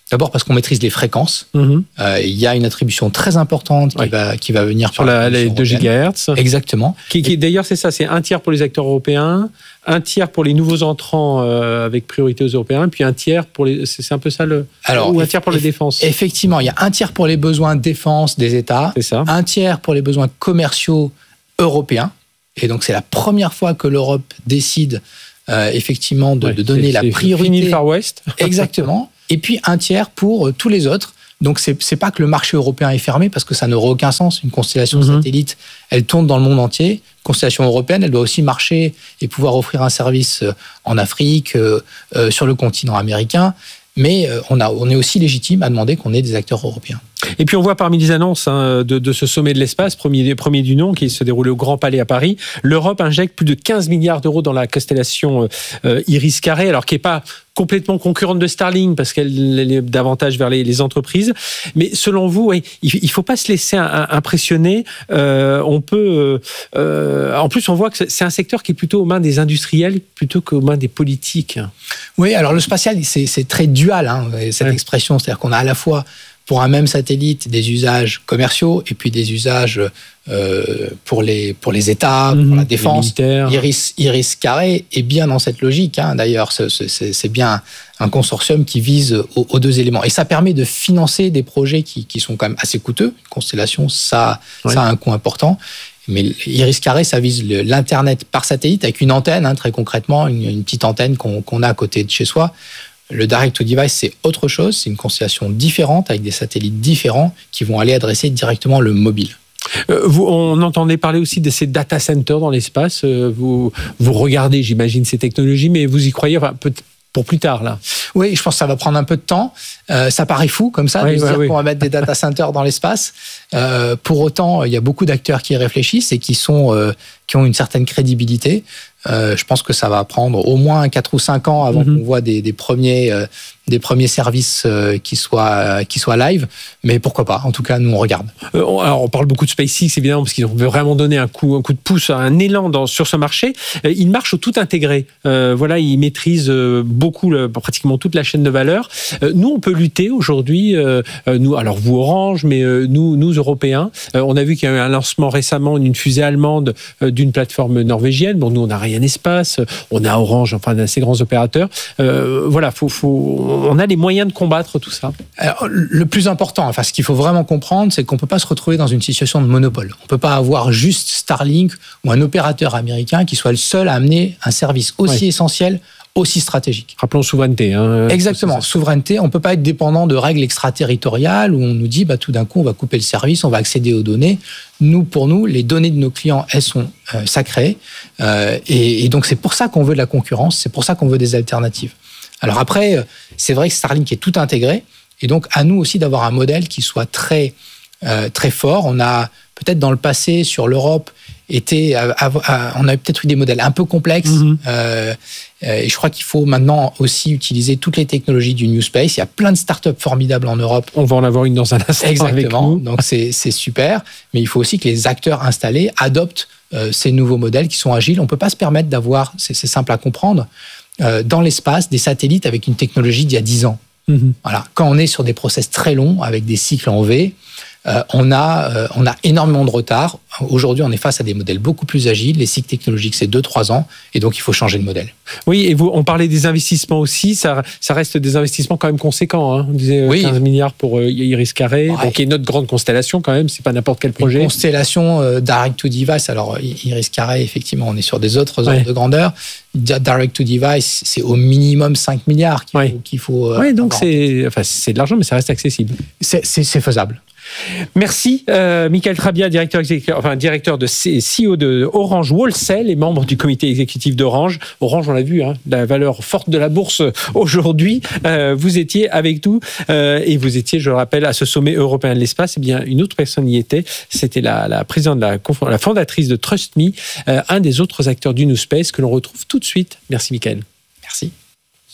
D'abord parce qu'on maîtrise les fréquences. Mm-hmm. Euh, il y a une attribution très importante qui, ouais. va, qui va venir sur la, les deux gigahertz. Exactement. Qui, qui, d'ailleurs, c'est ça, c'est un tiers pour les acteurs européens, un tiers pour les nouveaux entrants euh, avec priorité aux Européens, puis un tiers pour les... C'est, c'est un peu ça le... Alors, ou un tiers pour eff- les défenses. Effectivement, il y a un tiers pour les besoins de défense des États, c'est ça. Un tiers pour les besoins commerciaux européens. Et donc, c'est la première fois que l'Europe décide euh, effectivement de, ouais, de donner la priorité... Fini le Far West. Exactement. Et puis un tiers pour tous les autres. Donc c'est c'est pas que le marché européen est fermé parce que ça n'aurait aucun sens. Une constellation mm-hmm. satellite, elle tourne dans le monde entier. Une constellation européenne, elle doit aussi marcher et pouvoir offrir un service en Afrique, euh, euh, sur le continent américain. Mais euh, on a on est aussi légitime à demander qu'on ait des acteurs européens. Et puis on voit parmi les annonces hein, de, de ce sommet de l'espace, premier, premier du nom, qui se déroulait au Grand Palais à Paris, l'Europe injecte plus de quinze milliards d'euros dans la constellation euh, Iris-Carré, alors qui n'est pas complètement concurrente de Starlink, parce qu'elle est davantage vers les, les entreprises. Mais selon vous, oui, il ne faut pas se laisser un, un, impressionner. Euh, on peut, euh, en plus, on voit que c'est un secteur qui est plutôt aux mains des industriels plutôt qu'aux mains des politiques. Oui, alors le spatial, c'est, c'est très dual, hein, cette ouais. expression. C'est-à-dire qu'on a à la fois pour un même satellite des usages commerciaux et puis des usages euh, pour les pour les États, mmh, pour la défense. Iris Iris Carré est bien dans cette logique. Hein, d'ailleurs, c'est, c'est, c'est bien un consortium qui vise aux, aux deux éléments et ça permet de financer des projets qui qui sont quand même assez coûteux. Une constellation, ça ouais. ça a un coût important. Mais Iris Carré, ça vise le, l'internet par satellite avec une antenne, hein, très concrètement, une, une petite antenne qu'on, qu'on a à côté de chez soi. Le direct-to-device, c'est autre chose, c'est une constellation différente avec des satellites différents qui vont aller adresser directement le mobile. Euh, vous, on entendait parler aussi de ces data centers dans l'espace. Euh, vous, vous regardez, j'imagine, ces technologies, mais vous y croyez enfin, peut- pour plus tard, là? Oui, je pense que ça va prendre un peu de temps. Euh, ça paraît fou, comme ça, oui, de se bah, dire oui. qu'on va mettre des data centers dans l'espace. Euh, pour autant, il y a beaucoup d'acteurs qui y réfléchissent et qui, sont, euh, qui ont une certaine crédibilité. Euh, je pense que ça va prendre au moins quatre ou cinq ans avant mm-hmm. qu'on voit des, des, premiers, euh, des premiers services euh, qui, soient, euh, qui soient live. Mais pourquoi pas? En tout cas, nous, on regarde. Euh, on, alors, on parle beaucoup de SpaceX, évidemment, parce qu'ils veulent vraiment donner un coup, un coup de pouce, un élan dans, sur ce marché. Euh, ils marchent au tout intégré. Euh, voilà, ils maîtrisent euh, beaucoup, le, pratiquement toute la chaîne de valeur. Euh, nous, on peut lutter aujourd'hui. Euh, nous, alors, vous, Orange, mais euh, nous, nous, Européens. Euh, on a vu qu'il y a eu un lancement récemment d'une fusée allemande euh, d'une plateforme norvégienne. Bon, nous, on n'a rien espace, on a Orange, enfin d'assez grands opérateurs. Euh, voilà, faut, faut, on a les moyens de combattre tout ça. Alors, le plus important, enfin ce qu'il faut vraiment comprendre, c'est qu'on peut pas se retrouver dans une situation de monopole. On peut pas avoir juste Starlink ou un opérateur américain qui soit le seul à amener un service aussi oui. essentiel, aussi stratégique. Rappelons souveraineté. Hein. Exactement, souveraineté. On peut pas être dépendant de règles extraterritoriales où on nous dit, bah, tout d'un coup, on va couper le service, on va accéder aux données. Nous, pour nous, les données de nos clients, elles sont euh, sacrées. Euh, et, et donc, c'est pour ça qu'on veut de la concurrence, c'est pour ça qu'on veut des alternatives. Alors après, c'est vrai que Starlink est tout intégré. Et donc, à nous aussi d'avoir un modèle qui soit très, euh, très fort. On a peut-être dans le passé, sur l'Europe, été, à, à, à, on a peut-être eu des modèles un peu complexes. Mm-hmm. Euh, et je crois qu'il faut maintenant aussi utiliser toutes les technologies du New Space. Il y a plein de startups formidables en Europe. On va en avoir une dans un instant. Exactement. Avec nous. Donc c'est, c'est super. Mais il faut aussi que les acteurs installés adoptent euh, ces nouveaux modèles qui sont agiles. On ne peut pas se permettre d'avoir, c'est, c'est simple à comprendre, euh, dans l'espace, des satellites avec une technologie d'il y a dix ans. Mm-hmm. Voilà. Quand on est sur des process très longs, avec des cycles en V, Euh, on a, euh, on a énormément de retard. Aujourd'hui, on est face à des modèles beaucoup plus agiles. Les cycles technologiques, c'est deux à trois ans. Et donc, il faut changer de modèle. Oui, et vous, on parlait des investissements aussi. Ça, ça reste des investissements quand même conséquents. Hein. On disait oui. quinze milliards pour euh, Iris Carré, ouais. donc, qui est notre grande constellation quand même. C'est pas n'importe quel projet. Une constellation euh, direct to device. Alors, Iris Carré, effectivement, on est sur des autres ordres ouais. de grandeur. Direct to device, c'est au minimum cinq milliards qu'il faut. Ouais. Qu'il faut euh, oui, donc c'est, enfin, c'est de l'argent, mais ça reste accessible. C'est, c'est, c'est faisable. Merci, euh, Michael Trabia, directeur, enfin, directeur de C E O de Orange Wholesale et membre du comité exécutif d'Orange. Orange, on l'a vu, hein, la valeur forte de la bourse aujourd'hui. Euh, vous étiez avec nous euh, et vous étiez, je le rappelle, à ce sommet européen de l'espace. Eh bien, une autre personne y était. C'était la, la présidente, de la, la fondatrice de TrustMe, euh, un des autres acteurs du New Space que l'on retrouve tout de suite. Merci, Michael. Merci.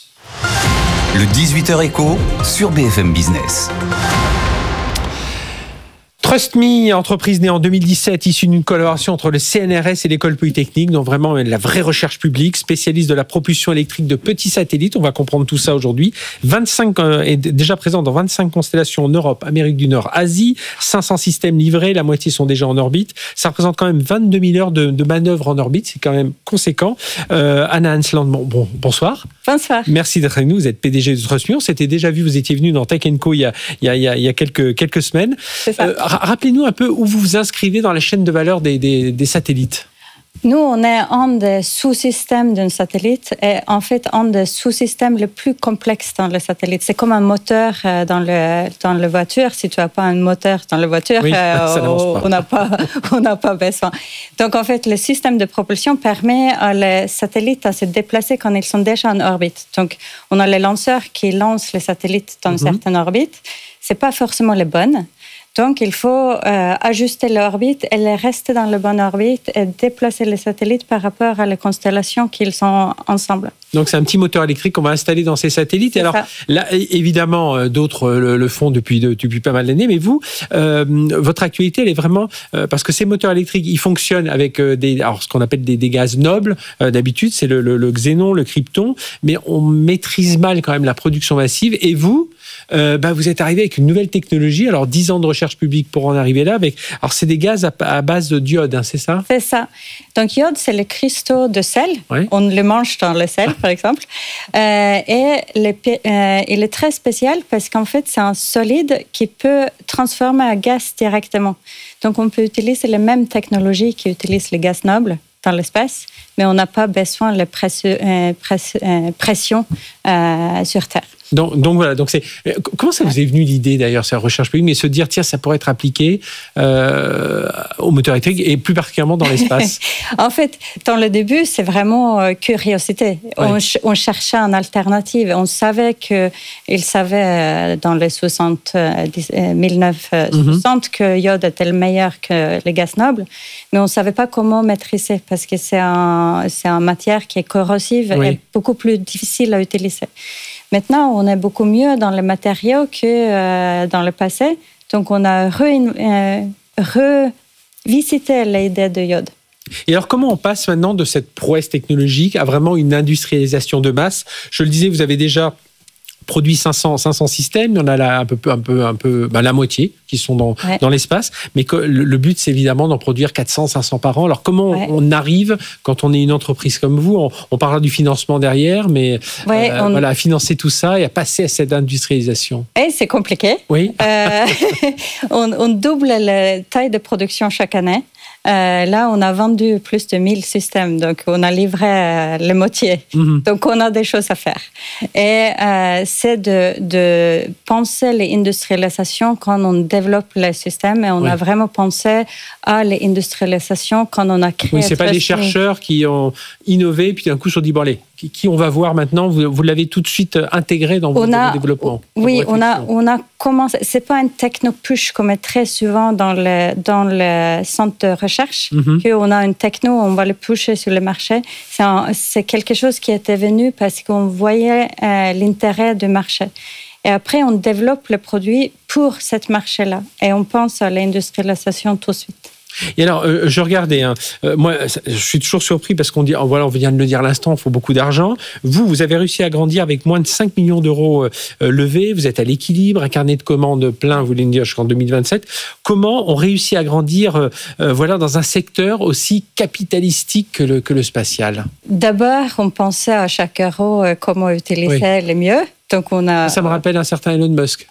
Le dix-huit heures écho sur B F M Business. TrustMe, entreprise née en deux mille dix-sept, issue d'une collaboration entre le C N R S et l'École Polytechnique, donc vraiment la vraie recherche publique, spécialiste de la propulsion électrique de petits satellites. On va comprendre tout ça aujourd'hui. vingt-cinq euh, est déjà présent dans vingt-cinq constellations en Europe, Amérique du Nord, Asie. cinq cents systèmes livrés, la moitié sont déjà en orbite. Ça représente quand même vingt-deux mille heures de, de manœuvre en orbite, c'est quand même conséquent. Euh, Anna Hansland, bon, bon, bonsoir. Bonsoir. Merci d'être avec nous. Vous êtes P D G de TrustMe. On s'était déjà vu, vous étiez venu dans Tech and Co il y a, il y a, il y a quelques, quelques semaines. C'est ça. Euh, rappelez-nous un peu où vous vous inscrivez dans la chaîne de valeur des, des, des satellites. Nous, on est un des sous-systèmes d'un satellite et en fait, un des sous-systèmes les plus complexes dans le satellite. C'est comme un moteur dans le, dans la voiture. Si tu n'as pas un moteur dans la voiture, oui, euh, on n'a pas, on n'a pas besoin. Donc, en fait, le système de propulsion permet à les satellites à se déplacer quand ils sont déjà en orbite. Donc, on a les lanceurs qui lancent les satellites dans mm-hmm. une certaine orbite. Ce n'est pas forcément les bonnes. Donc, il faut euh, ajuster l'orbite et les rester dans la bonne orbite et déplacer les satellites par rapport à les constellations qu'ils sont ensemble. Donc, c'est un petit moteur électrique qu'on va installer dans ces satellites. Et alors, ça. Là, évidemment, d'autres le, le font depuis, de, depuis pas mal d'années. Mais vous, euh, votre actualité, elle est vraiment... Euh, parce que ces moteurs électriques, ils fonctionnent avec euh, des, alors, ce qu'on appelle des, des gaz nobles. Euh, d'habitude, c'est le, le, le xénon, le krypton. Mais on maîtrise mal quand même la production massive. Et vous... Euh, bah, vous êtes arrivé avec une nouvelle technologie, alors dix ans de recherche publique pour en arriver là. Avec, alors, c'est des gaz à, à base de d'iode, hein, c'est ça? C'est ça. Donc, iode, c'est le cristaux de sel. Oui. On le mange dans le sel, par exemple. Euh, et le, euh, il est très spécial parce qu'en fait, c'est un solide qui peut transformer en gaz directement. Donc, on peut utiliser les mêmes technologies qui utilisent les gaz nobles dans l'espace, mais on n'a pas besoin de presse, euh, presse, euh, pression euh, sur Terre. Donc, donc voilà. Donc c'est comment ça vous est venu l'idée d'ailleurs, c'est la recherche publique, mais se dire tiens ça pourrait être appliqué euh, au moteur électrique et plus particulièrement dans l'espace. En fait, dans le début, c'est vraiment euh, curiosité. Ouais. On, ch- on cherchait une alternative. On savait que il savait euh, dans les soixante, euh, mille neuf cent soixante mm-hmm. que iode était le meilleur que les gaz nobles, mais on savait pas comment maîtriser parce que c'est un c'est une matière qui est corrosive oui. et beaucoup plus difficile à utiliser. Maintenant, on est beaucoup mieux dans les matériaux que euh, dans le passé. Donc, on a re- euh, revisité l'idée de iode. Et alors, comment on passe maintenant de cette prouesse technologique à vraiment une industrialisation de masse? Je le disais, vous avez déjà produit cinq cents, cinq cents systèmes, il y en a là un peu, un peu, un peu bah, la moitié qui sont dans, ouais. dans l'espace. Mais que, le, le but, c'est évidemment d'en produire quatre cents, cinq cents par an. Alors, comment ouais. on arrive, quand on est une entreprise comme vous, on, on parlera du financement derrière, mais ouais, euh, on... voilà, à financer tout ça et à passer à cette industrialisation? Et c'est compliqué. Oui. Euh, on, on double la taille de production chaque année. Euh, là, on a vendu plus de mille systèmes, donc on a livré euh, les moitiés. Mm-hmm. Donc, on a des choses à faire. Et euh, c'est de, de penser l'industrialisation quand on développe les systèmes, et on oui. a vraiment pensé à l'industrialisation quand on a créé... Oui, c'est pas les chercheurs qui ont innové, puis d'un coup, se sont dit, bon, allez, qui, qui on va voir maintenant? Vous, vous l'avez tout de suite intégré dans votre a, développement. Oui, on a, on a commencé... C'est pas un techno-push comme est très souvent dans le, dans le centre de recherche. Mm-hmm. Qu'on a une techno, on va le pusher sur le marché. C'est, un, c'est quelque chose qui était venu parce qu'on voyait euh, l'intérêt du marché. Et après, on développe le produit pour ce marché-là. Et on pense à l'industrialisation tout de suite. Et alors, euh, je regardais, hein, euh, moi, je suis toujours surpris parce qu'on dit, oh, voilà, on vient de le dire à l'instant, il faut beaucoup d'argent. Vous, vous avez réussi à grandir avec moins de cinq millions d'euros euh, levés. Vous êtes à l'équilibre, un carnet de commandes plein, vous voulez me dire, jusqu'en deux mille vingt-sept. Comment on réussit à grandir, euh, euh, voilà, dans un secteur aussi capitalistique que le, que le spatial? D'abord, on pensait à chaque euro euh, comment utiliser oui. le mieux. Donc on a... Ça me rappelle un certain Elon Musk.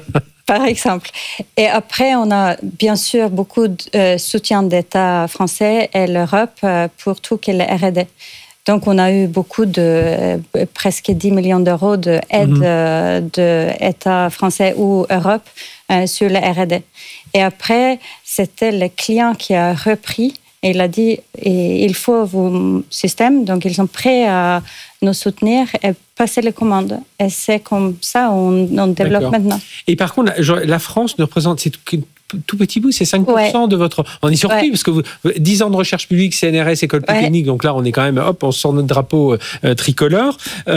Par exemple. Et après, on a bien sûr beaucoup de euh, soutien d'État français et l'Europe euh, pour tout ce qui est le R et D. Donc, on a eu beaucoup de, euh, presque dix millions d'euros d'aide mm-hmm. euh, de l'État français ou Europe euh, sur le R et D. Et après, c'était le client qui a repris et il a dit, il faut vos systèmes, donc ils sont prêts à nous soutenir et passer les commandes. Et c'est comme ça on, on développe D'accord. maintenant. Et par contre, la France ne représente, c'est tout petit bout, c'est cinq pour cent ouais. de votre... On est surpris, ouais. parce que vous, dix ans de recherche publique, C N R S, École Polytechnique, ouais. donc là, on est quand même, hop, on sort notre drapeau euh, tricolore.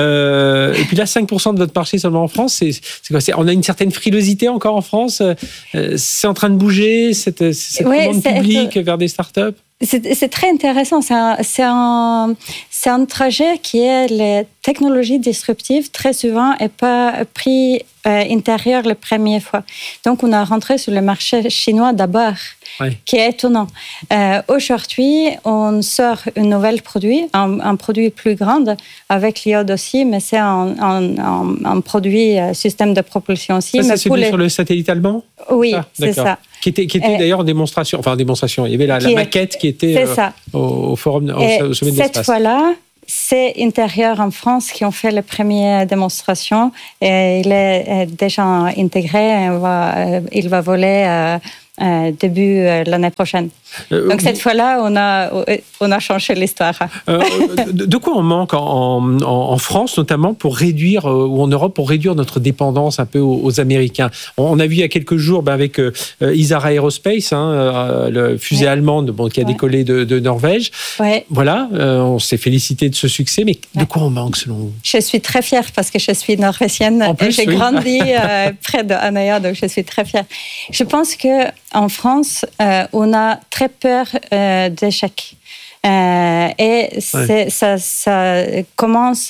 Euh, et puis là, cinq pour cent de votre marché seulement en France, c'est, c'est quoi c'est, on a une certaine frilosité encore en France. Euh, c'est en train de bouger, cette, cette ouais, commande publique vers des startups. C'est, c'est très intéressant. C'est un, c'est, un, c'est un trajet qui est les technologies disruptives, très souvent, n'est pas pris euh, intérieur la première fois. Donc, on a rentré sur le marché chinois d'abord, oui. qui est étonnant. Euh, aujourd'hui, on sort un nouvel produit, un, un produit plus grand, avec l'iode aussi, mais c'est un, un, un, un produit euh, système de propulsion aussi. Ça, mais c'est celui les... sur le satellite allemand ? Oui, ah, c'est ça. Qui était, qui était d'ailleurs en démonstration, enfin en démonstration, il y avait la, la est, maquette qui était euh, au, au forum, au, au sommet de l'espace. Cette fois-là, c'est Intérieur en France qui ont fait la première démonstration et il est déjà intégré, il va, il va voler euh, euh, début euh, l'année prochaine. Euh, Donc cette fois-là, on a, on a changé l'histoire. Euh, de, de quoi on manque en, en, en France, notamment pour réduire, ou en Europe, pour réduire notre dépendance un peu aux, aux Américains ? On a vu il y a quelques jours ben, avec euh, Isar Aerospace, hein, euh, le fusée ouais. allemande bon, qui a ouais. décollé de, de Norvège. Ouais. Voilà, euh, on s'est félicité de ce succès, mais ouais. de quoi on manque selon vous ? Je suis très fière parce que je suis norvégienne en plus, et j'ai oui. grandi euh, près de Andøya, donc je suis très fière. Je pense qu'en France, euh, on a très peur euh, d'échec. Euh, et c'est, ouais. ça, ça commence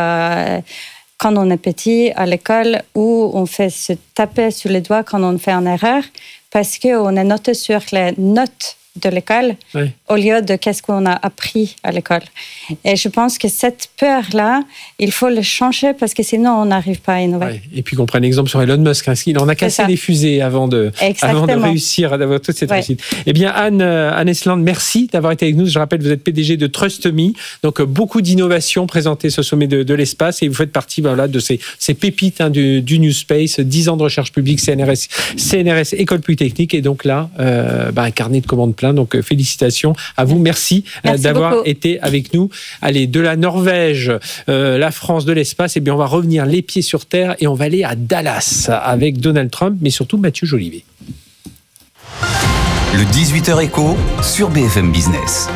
à, quand on est petit à l'école où on fait se taper sur les doigts quand on fait une erreur parce qu'on est noté sur les notes de l'école oui. au lieu de qu'est-ce qu'on a appris à l'école. Et je pense que cette peur-là, il faut le changer parce que sinon on n'arrive pas à innover. Oui. Et puis qu'on prenne l'exemple sur Elon Musk, hein, il en a cassé des fusées avant de, avant de réussir à avoir toute cette oui. réussite. Eh bien Anne, Anne Esland, merci d'avoir été avec nous. Je rappelle, vous êtes P D G de TrustMe, donc beaucoup d'innovations présentées sur ce sommet de, de l'espace et vous faites partie voilà, de ces, ces pépites hein, du, du New Space, dix ans de recherche publique, C N R S, C N R S École Polytechnique et donc là, euh, bah, un carnet de commandes plein. Donc félicitations à vous, merci, merci d'avoir beaucoup. été avec nous. Allez, de la Norvège, euh, la France, de l'espace, et eh bien on va revenir les pieds sur terre et on va aller à Dallas avec Donald Trump, mais surtout Mathieu Jolivet. Le dix-huit heures écho sur B F M Business.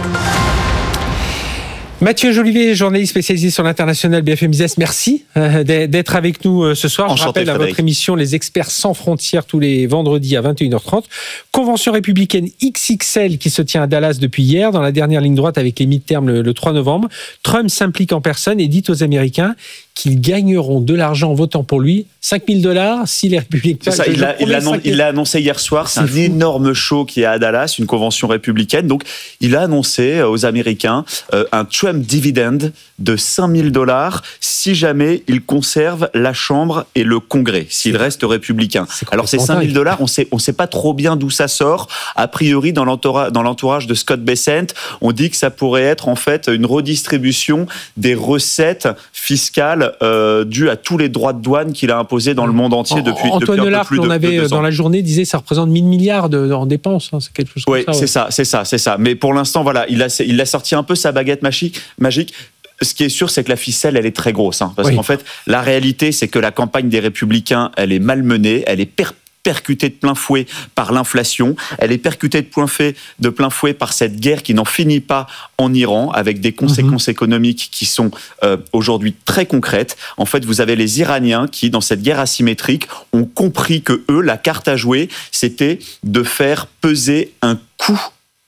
Mathieu Jolivet, journaliste spécialisé sur l'international B F M Business, merci d'être avec nous ce soir. Enchanté, je rappelle à Frédéric. Votre émission Les Experts sans frontières tous les vendredis à vingt et une heures trente. Convention républicaine X X L qui se tient à Dallas depuis hier, dans la dernière ligne droite avec les midterms le, le trois novembre. Trump s'implique en personne et dit aux Américains qu'ils gagneront de l'argent en votant pour lui, cinq mille dollars si les républicains... C'est ça, il, a, il, a, il l'a annoncé hier soir, c'est, c'est un fou. énorme show qui est à Dallas, une convention républicaine. Donc, il a annoncé aux Américains euh, un Trump dividend de cinq mille dollars si jamais il conserve la Chambre et le Congrès, s'il reste républicain. Alors, ces cinq mille dollars, on sait, on sait pas trop bien d'où ça sort. A priori, dans l'entourage, dans l'entourage de Scott Bessent, on dit que ça pourrait être en fait une redistribution des recettes fiscales Euh, dû à tous les droits de douane qu'il a imposés dans le monde entier depuis, Antoine depuis un Delard, peu plus de, on avait de deux ans. Dans la journée, disait ça représente mille milliards de, en dépenses. Hein, c'est quelque chose comme oui, ça. Oui, c'est ouais. ça, c'est ça, c'est ça. Mais pour l'instant, voilà, il a, il a sorti un peu sa baguette magique. magique. Ce qui est sûr, c'est que la ficelle, elle est très grosse. Hein, parce oui. qu'en fait, la réalité, c'est que la campagne des Républicains, elle est malmenée, elle est per- percutée de plein fouet par l'inflation, elle est percutée de plein fouet, de plein fouet par cette guerre qui n'en finit pas en Iran, avec des conséquences mmh. économiques qui sont euh, aujourd'hui très concrètes. En fait, vous avez les Iraniens qui, dans cette guerre asymétrique, ont compris que eux, la carte à jouer, c'était de faire peser un coût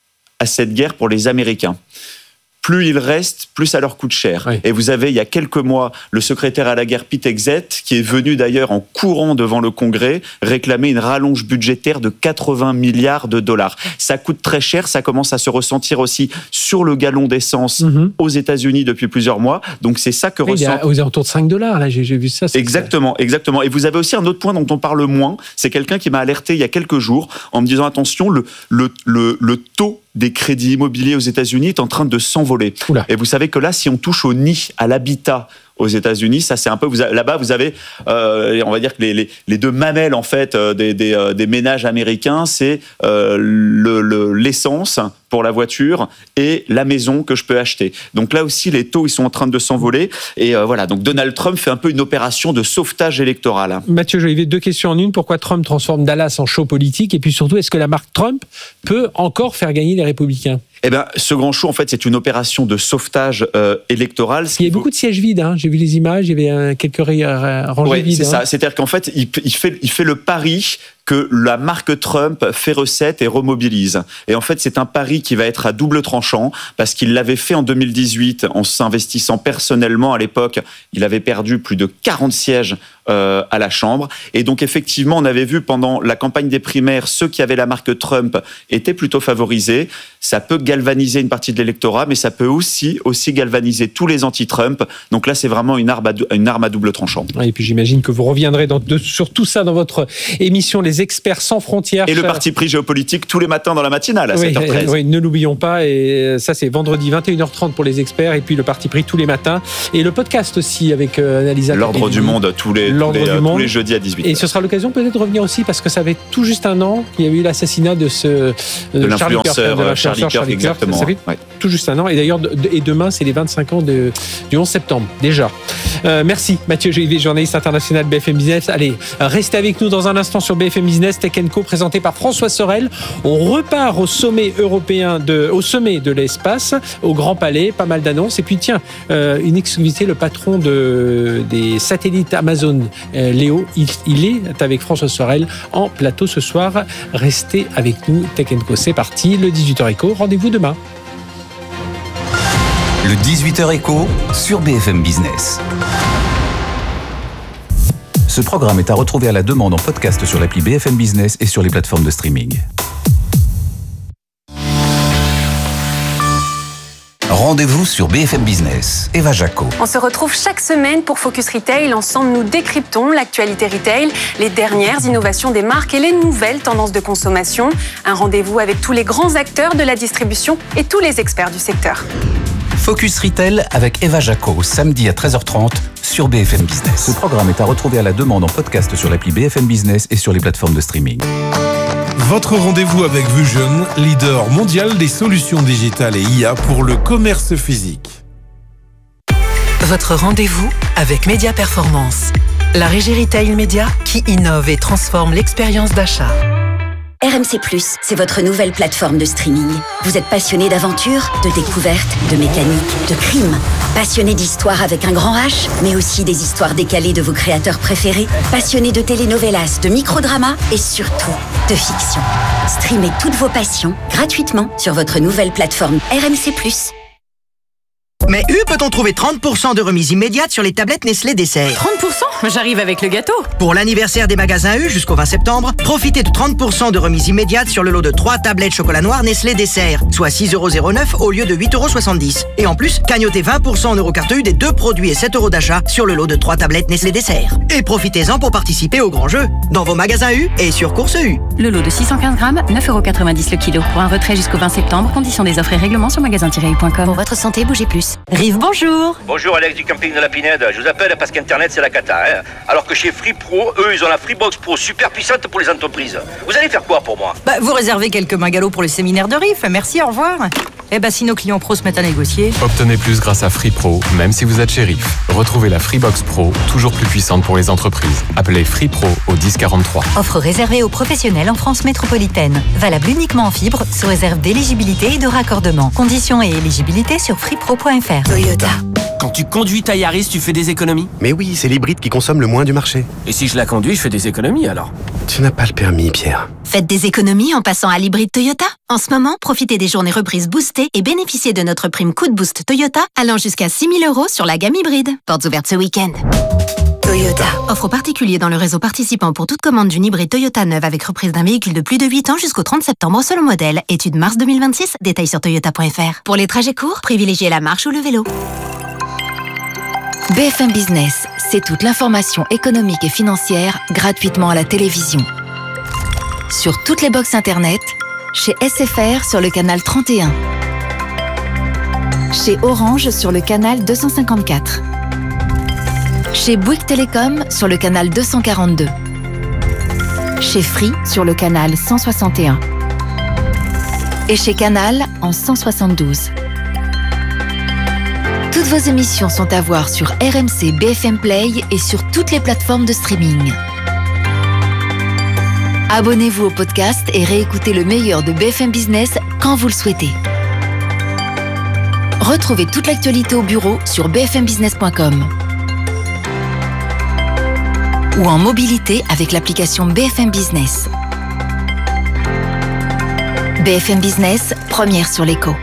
à cette guerre pour les Américains. Plus ils restent, plus ça leur coûte cher. Oui. Et vous avez, il y a quelques mois, le secrétaire à la guerre Pete Hegseth, qui est venu d'ailleurs en courant devant le Congrès, réclamer une rallonge budgétaire de quatre-vingts milliards de dollars. Ça coûte très cher, ça commence à se ressentir aussi sur le gallon d'essence mm-hmm. aux États-Unis depuis plusieurs mois. Donc c'est ça que oui, ressent... Aux alentours de cinq dollars, là, j'ai, j'ai vu ça. Exactement, ça. exactement. Et vous avez aussi un autre point dont on parle moins, c'est quelqu'un qui m'a alerté il y a quelques jours en me disant, attention, le, le, le, le taux des crédits immobiliers aux États-Unis est en train de s'envoler. Oula. Et vous savez que là, si on touche au nid, à l'habitat aux États-Unis. Ça, c'est un peu vous a, là-bas, vous avez, euh, on va dire que les, les, les deux mamelles en fait euh, des, des, euh, des ménages américains, c'est euh, le, le, l'essence pour la voiture et la maison que je peux acheter. Donc là aussi, les taux ils sont en train de s'envoler et euh, voilà. Donc Donald Trump fait un peu une opération de sauvetage électoral. Mathieu Jolivet, deux questions en une. Pourquoi Trump transforme Dallas en show politique? Et puis surtout, est-ce que la marque Trump peut encore faire gagner les Républicains? Eh bien, ce grand show, en fait, c'est une opération de sauvetage euh, électoral. Il y a beaucoup de sièges vides. Hein. J'ai vu les images, il y avait un, quelques rangées ouais, vides. C'est hein. ça. C'est-à-dire qu'en fait, il, il, fait, il fait le pari que la marque Trump fait recette et remobilise. Et en fait, c'est un pari qui va être à double tranchant parce qu'il l'avait fait en deux mille dix-huit en s'investissant personnellement à l'époque. Il avait perdu plus de quarante sièges euh, à la Chambre. Et donc, effectivement, on avait vu pendant la campagne des primaires, ceux qui avaient la marque Trump étaient plutôt favorisés. Ça peut galvaniser une partie de l'électorat, mais ça peut aussi, aussi galvaniser tous les anti-Trump. Donc là, c'est vraiment une arme à, une arme à double tranchant. Et puis, j'imagine que vous reviendrez dans, de, sur tout ça dans votre émission Les Experts sans frontières. Et le parti pris géopolitique tous les matins dans la matinale à oui, sept heures treize. Oui, ne l'oublions pas. Et ça, c'est vendredi vingt et une heures trente pour les experts. Et puis le parti pris tous les matins. Et le podcast aussi avec euh, Analysa. L'ordre du monde tous les, tous, les, tous les jeudis à dix-huit heures. Et ce sera l'occasion peut-être de revenir aussi parce que ça fait tout juste un an qu'il y a eu l'assassinat de ce de, de l'influenceur Charlie, Charlie Kirk. Charlie Kirk exactement. Ça fait ouais. tout juste un an. Et d'ailleurs, de, et demain, c'est les vingt-cinq ans de, du onze septembre déjà. Euh, merci Mathieu Jolivet, journaliste international B F M Business. Allez, restez avec nous dans un instant sur B F M Business Tech and Co présenté par François Sorel. On repart au sommet européen de, au sommet de l'espace, au Grand Palais, pas mal d'annonces. Et puis tiens, euh, une exclusivité, le patron de, des satellites Amazon, euh, Léo, il, il est avec François Sorel en plateau ce soir. Restez avec nous, Tech and Co, c'est parti, le dix-huit heures Éco, rendez-vous demain. Le dix-huit heures Éco sur B F M Business. Ce programme est à retrouver à la demande en podcast sur l'appli B F M Business et sur les plateformes de streaming. Rendez-vous sur B F M Business. Eva Jaco. On se retrouve chaque semaine pour Focus Retail. Ensemble, nous décryptons l'actualité retail, les dernières innovations des marques et les nouvelles tendances de consommation. Un rendez-vous avec tous les grands acteurs de la distribution et tous les experts du secteur. Focus Retail avec Eva Jaco, samedi à treize heures trente sur B F M Business. Ce programme est à retrouver à la demande en podcast sur l'appli B F M Business et sur les plateformes de streaming. Votre rendez-vous avec Vusion, leader mondial des solutions digitales et I A pour le commerce physique. Votre rendez-vous avec Média Performance, la régie retail média qui innove et transforme l'expérience d'achat. R M C plus, c'est votre nouvelle plateforme de streaming. Vous êtes passionné d'aventure, de découverte, de mécanique, de crime. Passionné d'histoire avec un grand H, mais aussi des histoires décalées de vos créateurs préférés. Passionné de telenovelas, de microdramas et surtout de fiction. Streamez toutes vos passions gratuitement sur votre nouvelle plateforme R M C plus. Mais U, peut-on trouver trente pour cent de remise immédiate sur les tablettes Nestlé Dessert? trente pour cent? J'arrive avec le gâteau. Pour l'anniversaire des magasins U jusqu'au vingt septembre, profitez de trente pour cent de remise immédiate sur le lot de trois tablettes chocolat noir Nestlé Dessert, soit six euros zéro neuf au lieu de huit euros soixante-dix. Et en plus, cagnotez vingt pour cent en eurocarte U des deux produits et sept euros d'achat sur le lot de trois tablettes Nestlé Dessert. Et profitez-en pour participer au grand jeu dans vos magasins U et sur Course U. Le lot de six cent quinze grammes, neuf euros quatre-vingt-dix le kilo. Pour un retrait jusqu'au vingt septembre, conditions des offres et règlements sur magasin tiret u point com. Pour votre santé, bougez plus. Rive, bonjour. Bonjour, Alex du camping de la Pinède. Je vous appelle parce qu'Internet, c'est la cata. Hein. Alors que chez Free Pro, eux, ils ont la Freebox Pro super puissante pour les entreprises. Vous allez faire quoi pour moi? Bah, vous réservez quelques magalots pour le séminaire de R I F. Merci, au revoir. Eh ben, si nos clients pros se mettent à négocier. Obtenez plus grâce à Free Pro, même si vous êtes chez R I F. Retrouvez la Freebox Pro, toujours plus puissante pour les entreprises. Appelez Free Pro au dix quarante-trois. Offre réservée aux professionnels en France métropolitaine. Valable uniquement en fibre, sous réserve d'éligibilité et de raccordement. Conditions et éligibilité sur freepro point f r. Toyota. Quand tu conduis ta Yaris, tu fais des économies? Mais oui, c'est l'hybride qui consomme le moins du marché. Et si je la conduis, je fais des économies alors? Tu n'as pas le permis, Pierre. Faites des économies en passant à l'hybride Toyota. En ce moment, profitez des journées reprises boostées et bénéficiez de notre prime coup de boost Toyota allant jusqu'à six mille euros sur la gamme hybride. Portes ouvertes ce week-end. Toyota. Offre aux particuliers dans le réseau participant pour toute commande d'une hybride Toyota neuve avec reprise d'un véhicule de plus de huit ans jusqu'au trente septembre selon modèle. Étude mars deux mille vingt-six. Détails sur toyota point f r. Pour les trajets courts, privilégiez la marche ou le vélo. B F M Business, c'est toute l'information économique et financière gratuitement à la télévision. Sur toutes les box internet, chez S F R sur le canal trente et un, chez Orange sur le canal deux cent cinquante-quatre, Chez Bouygues Télécom sur le canal deux cent quarante-deux. Chez Free sur le canal cent soixante et un. Et chez Canal en cent soixante-douze. Toutes vos émissions sont à voir sur R M C B F M Play et sur toutes les plateformes de streaming. Abonnez-vous au podcast et réécoutez le meilleur de B F M Business quand vous le souhaitez. Retrouvez toute l'actualité au bureau sur b f m business point com ou en mobilité avec l'application B F M Business. B F M Business, première sur l'écho.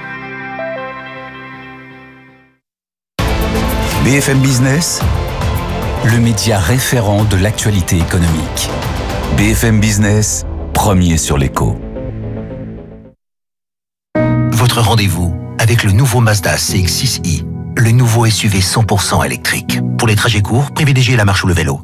B F M Business, le média référent de l'actualité économique. B F M Business, premier sur l'écho. Votre rendez-vous avec le nouveau Mazda C X six i, le nouveau S U V cent pour cent électrique. Pour les trajets courts, privilégiez la marche ou le vélo.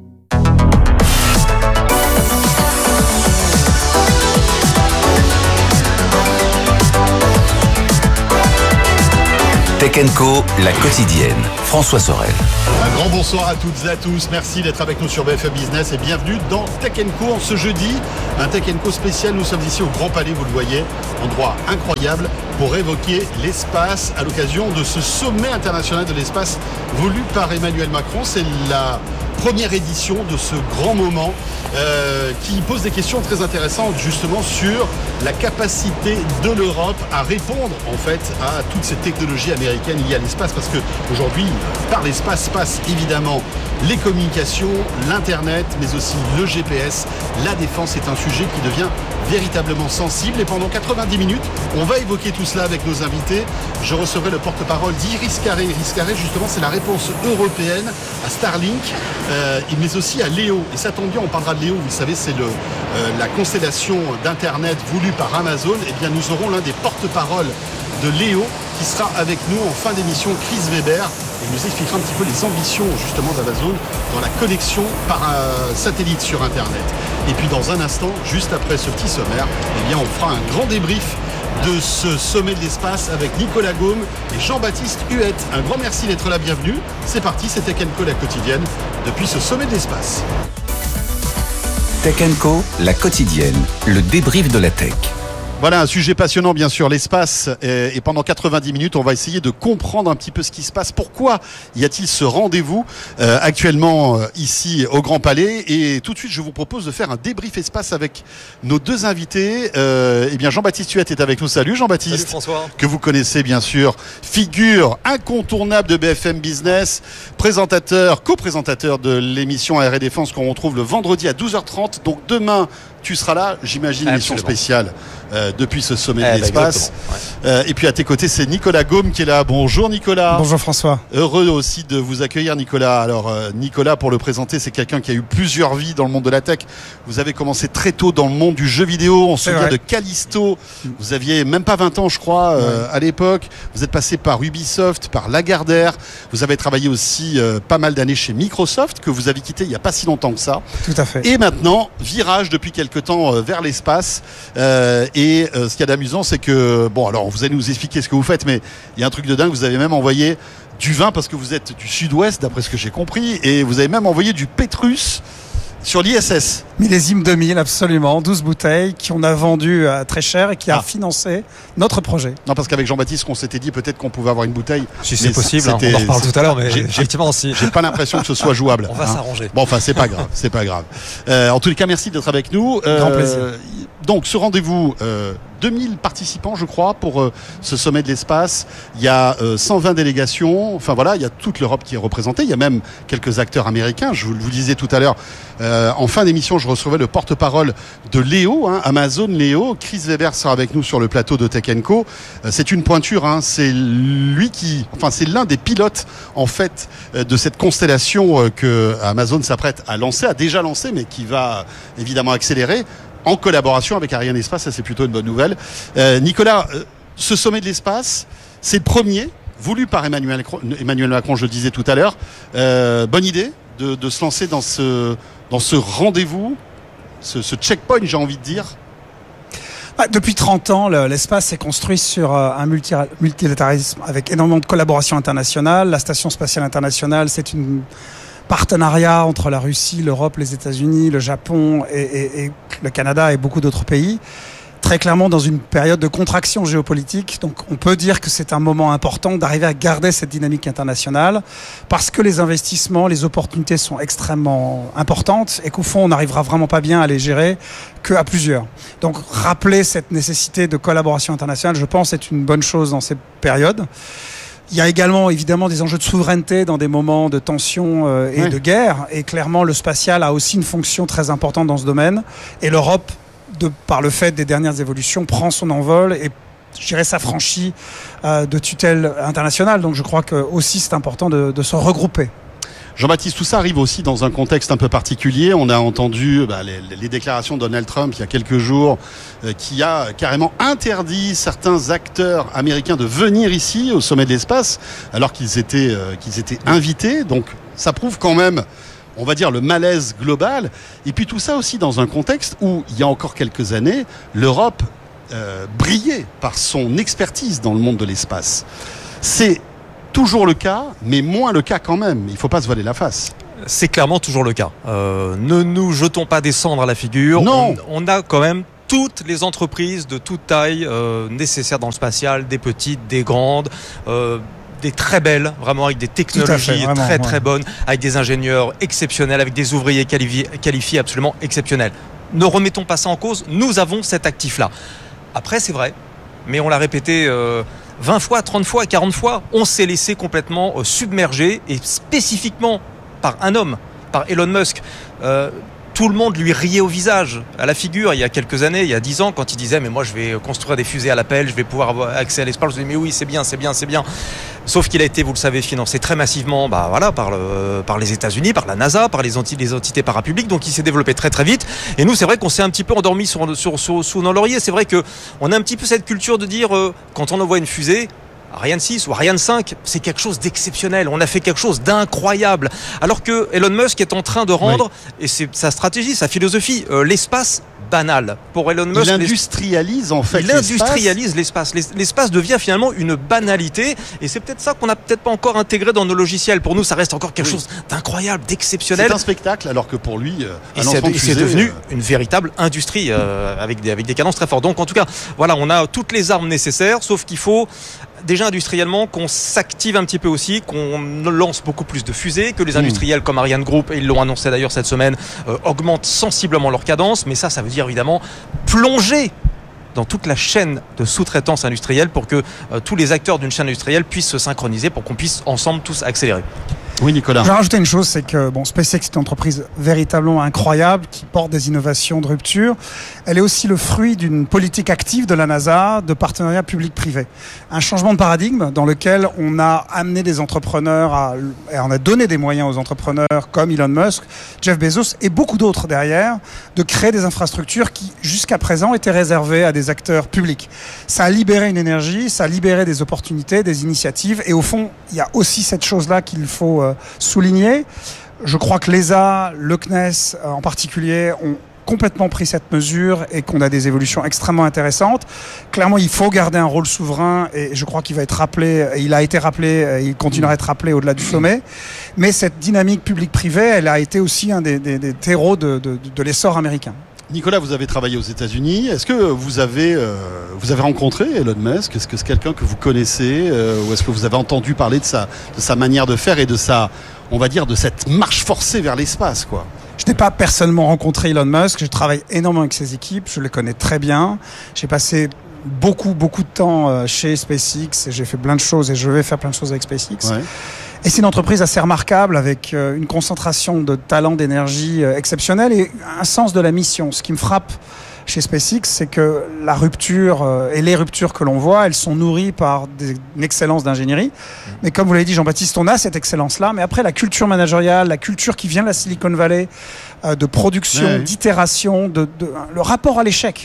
Tech and Co, la quotidienne. François Sorel. Un grand bonsoir à toutes et à tous. Merci d'être avec nous sur B F M Business et bienvenue dans Tech and Co en ce jeudi. Un Tech and Co spécial. Nous sommes ici au Grand Palais, vous le voyez. Endroit incroyable pour évoquer l'espace à l'occasion de ce sommet international de l'espace voulu par Emmanuel Macron. C'est la première édition de ce grand moment euh, qui pose des questions très intéressantes justement sur la capacité de l'Europe à répondre en fait à toutes ces technologies américaines liées à l'espace, parce que aujourd'hui par l'espace passe évidemment les communications, l'internet, mais aussi le G P S. La défense est un sujet qui devient véritablement sensible et pendant quatre-vingt-dix minutes on va évoquer tout cela avec nos invités. Je recevrai le porte-parole d'Iris Carré. Iris Carré justement c'est la réponse européenne à Starlink euh, mais aussi à Léo, et ça tombe bien, on parlera de Léo, vous le savez c'est le, euh, la constellation d'internet voulue par Amazon. Et bien nous aurons l'un des porte-paroles de Léo qui sera avec nous en fin d'émission, Chris Weber, et nous expliquera un petit peu les ambitions justement d'Amazon dans la connexion par euh, satellite sur internet. Et puis dans un instant, juste après ce petit sommaire, eh bien on fera un grand débrief de ce sommet de l'espace avec Nicolas Gaume et Jean-Baptiste Huette. Un grand merci d'être là, bienvenue. C'est parti, c'est Tech and Co la quotidienne depuis ce sommet de l'espace. Tech and Co, la quotidienne, le débrief de la tech. Voilà un sujet passionnant bien sûr, l'espace, et pendant quatre-vingt-dix minutes on va essayer de comprendre un petit peu ce qui se passe. Pourquoi y a-t-il ce rendez-vous euh, actuellement euh, ici au Grand Palais? Et tout de suite je vous propose de faire un débrief espace avec nos deux invités. euh, Eh bien Jean-Baptiste Huette est avec nous. Salut Jean-Baptiste. Salut François. Que vous connaissez bien sûr, figure incontournable de B F M Business, présentateur, co-présentateur de l'émission A R et Défense qu'on retrouve le vendredi à douze heures trente. Donc demain tu seras là, j'imagine, une émission spéciale euh, depuis ce sommet eh de l'espace. Ouais. Euh, et puis à tes côtés, c'est Nicolas Gaume qui est là. Bonjour Nicolas. Bonjour François. Heureux aussi de vous accueillir Nicolas. Alors euh, Nicolas, pour le présenter, c'est quelqu'un qui a eu plusieurs vies dans le monde de la tech. Vous avez commencé très tôt dans le monde du jeu vidéo. On se souvient de Callisto. Vous aviez même pas vingt ans, je crois, euh, ouais. à l'époque. Vous êtes passé par Ubisoft, par Lagardère. Vous avez travaillé aussi euh, pas mal d'années chez Microsoft, que vous avez quitté il n'y a pas si longtemps que ça. Tout à fait. Et maintenant, virage depuis quelques temps euh, vers l'espace. Euh, et euh, ce qu'il y a d'amusant, c'est que, bon, alors vous allez nous expliquer ce que vous faites, mais il y a un truc de dingue. Vous avez même envoyé du vin, parce que vous êtes du sud-ouest, d'après ce que j'ai compris, et vous avez même envoyé du Pétrus sur l'I S S. Millésime deux mille, absolument. douze bouteilles qu'on a vendues euh, très cher et qui a ah. financé notre projet. Non, parce qu'avec Jean-Baptiste, on s'était dit peut-être qu'on pouvait avoir une bouteille. Si c'est possible, hein, on en reparle tout à l'heure, mais j'ai, effectivement aussi. J'ai pas l'impression que ce soit jouable. On va hein. s'arranger. Bon, enfin, c'est pas grave, c'est pas grave. Euh, en tous les cas, merci d'être avec nous. Euh, Grand plaisir. Donc, ce rendez-vous, euh, deux mille participants, je crois, pour euh, ce sommet de l'espace. Il y a euh, cent vingt délégations. Enfin voilà, il y a toute l'Europe qui est représentée. Il y a même quelques acteurs américains. Je vous le disais tout à l'heure. Euh, en fin d'émission, je recevais le porte-parole de Léo, hein, Amazon Léo. Chris Weber sera avec nous sur le plateau de Tech and Co. Euh, c'est une pointure. Hein, c'est lui qui, enfin, c'est l'un des pilotes en fait euh, de cette constellation euh, que Amazon s'apprête à lancer, a déjà lancé, mais qui va évidemment accélérer, en collaboration avec Ariane Espace. Ça, c'est plutôt une bonne nouvelle. Euh, Nicolas, euh, ce sommet de l'espace, c'est le premier, voulu par Emmanuel, Emmanuel Macron, je le disais tout à l'heure. Euh, bonne idée de, de se lancer dans ce, dans ce rendez-vous, ce, ce checkpoint, j'ai envie de dire. Bah, depuis trente ans, l'espace s'est construit sur un multilatéralisme avec énormément de collaboration internationale. La Station spatiale internationale, c'est une partenariat entre la Russie, l'Europe, les États-Unis, le Japon et, et, et le Canada et beaucoup d'autres pays, très clairement dans une période de contraction géopolitique. Donc on peut dire que c'est un moment important d'arriver à garder cette dynamique internationale parce que les investissements, les opportunités sont extrêmement importantes et qu'au fond on n'arrivera vraiment pas bien à les gérer qu'à plusieurs. Donc rappeler cette nécessité de collaboration internationale, je pense, est une bonne chose dans ces périodes. Il y a également évidemment des enjeux de souveraineté dans des moments de tension euh, et oui. de guerre, et clairement le spatial a aussi une fonction très importante dans ce domaine, et l'Europe, de par le fait des dernières évolutions, prend son envol et je dirais s'affranchit euh, de tutelle internationale. Donc je crois que aussi c'est important de, de se regrouper. Jean-Baptiste, tout ça arrive aussi dans un contexte un peu particulier. On a entendu bah, les, les déclarations de Donald Trump il y a quelques jours euh, qui a carrément interdit certains acteurs américains de venir ici au sommet de l'espace alors qu'ils étaient, euh, qu'ils étaient invités. Donc ça prouve quand même, on va dire, le malaise global. Et puis tout ça aussi dans un contexte où, il y a encore quelques années, l'Europe euh, brillait par son expertise dans le monde de l'espace. C'est toujours le cas, mais moins le cas quand même. Il ne faut pas se voiler la face. C'est clairement toujours le cas. Euh, ne nous jetons pas des cendres à la figure. Non. On, on a quand même toutes les entreprises de toute taille euh, nécessaires dans le spatial, des petites, des grandes, euh, des très belles, vraiment avec des technologies fait, vraiment, très très ouais. bonnes, avec des ingénieurs exceptionnels, avec des ouvriers qualifiés, qualifiés absolument exceptionnels. Ne remettons pas ça en cause, nous avons cet actif-là. Après, c'est vrai, mais on l'a répété euh, vingt fois, trente fois, quarante fois, on s'est laissé complètement euh, submerger, et spécifiquement par un homme, par Elon Musk. Euh, Tout le monde lui riait au visage, à la figure, il y a quelques années, il y a dix ans, quand il disait « mais moi je vais construire des fusées à l'appel, je vais pouvoir avoir accès à l'espace », je disais « mais oui, c'est bien, c'est bien, c'est bien ». Sauf qu'il a été, vous le savez, financé très massivement bah, voilà, par, le, par les États-Unis, par la NASA, par les, enti- les entités parapubliques, donc il s'est développé très très vite. Et nous, c'est vrai qu'on s'est un petit peu endormi sur, sur, sur, sous nos lauriers. C'est vrai qu'on a un petit peu cette culture de dire, euh, quand on envoie une fusée, Ariane six ou Ariane cinq, c'est quelque chose d'exceptionnel. On a fait quelque chose d'incroyable. Alors que Elon Musk est en train de rendre, oui. et c'est sa stratégie, sa philosophie, euh, l'espace banal. Pour Elon Musk, il industrialise en fait il l'espace. industrialise l'espace. L'espace devient finalement une banalité, et c'est peut-être ça qu'on n'a peut-être pas encore intégré dans nos logiciels. Pour nous, ça reste encore quelque oui. chose d'incroyable, d'exceptionnel. C'est un spectacle, alors que pour lui, euh, et c'est, de c'est devenu euh... une véritable industrie euh, avec des avec des cadences très fortes. Donc en tout cas, voilà, on a toutes les armes nécessaires, sauf qu'il faut déjà industriellement qu'on s'active un petit peu aussi, qu'on lance beaucoup plus de fusées, que les industriels mmh. comme Ariane Group, et ils l'ont annoncé d'ailleurs cette semaine, euh, augmentent sensiblement leur cadence. Mais ça, ça veut dire évidemment plonger dans toute la chaîne de sous-traitance industrielle pour que euh, tous les acteurs d'une chaîne industrielle puissent se synchroniser, pour qu'on puisse ensemble tous accélérer. Oui, Nicolas. Je vais rajouter une chose, c'est que bon, SpaceX est une entreprise véritablement incroyable qui porte des innovations de rupture. Elle est aussi le fruit d'une politique active de la NASA de partenariat public-privé. Un changement de paradigme dans lequel on a amené des entrepreneurs à, et on a donné des moyens aux entrepreneurs comme Elon Musk, Jeff Bezos et beaucoup d'autres derrière, de créer des infrastructures qui jusqu'à présent étaient réservées à des acteurs publics. Ça a libéré une énergie, ça a libéré des opportunités, des initiatives, et au fond, il y a aussi cette chose-là qu'il faut souligner. Je crois que l'E S A, le C N E S en particulier, ont complètement pris cette mesure et qu'on a des évolutions extrêmement intéressantes. Clairement, il faut garder un rôle souverain, et je crois qu'il va être rappelé, il a été rappelé, et il continuera à être rappelé au-delà du sommet. Mais cette dynamique publique-privée, elle a été aussi un des, des, des terreaux de, de, de l'essor américain. Nicolas, vous avez travaillé aux États-Unis. Est-ce que vous avez, euh, vous avez rencontré Elon Musk ? Est-ce que c'est quelqu'un que vous connaissez euh, ou est-ce que vous avez entendu parler de sa, de sa manière de faire et de sa, on va dire, de cette marche forcée vers l'espace, quoi ? Je n'ai pas personnellement rencontré Elon Musk. Je travaille énormément avec ses équipes. Je les connais très bien. J'ai passé beaucoup, beaucoup de temps chez SpaceX et j'ai fait plein de choses et je vais faire plein de choses avec SpaceX. Ouais. Et c'est une entreprise assez remarquable avec une concentration de talent, d'énergie exceptionnelle et un sens de la mission. Ce qui me frappe chez SpaceX, c'est que la rupture et les ruptures que l'on voit, elles sont nourries par des, une excellence d'ingénierie. Mais comme vous l'avez dit, Jean-Baptiste, on a cette excellence-là. Mais après, la culture managériale, la culture qui vient de la Silicon Valley, euh, de production, ouais. d'itération, de, de, le rapport à l'échec.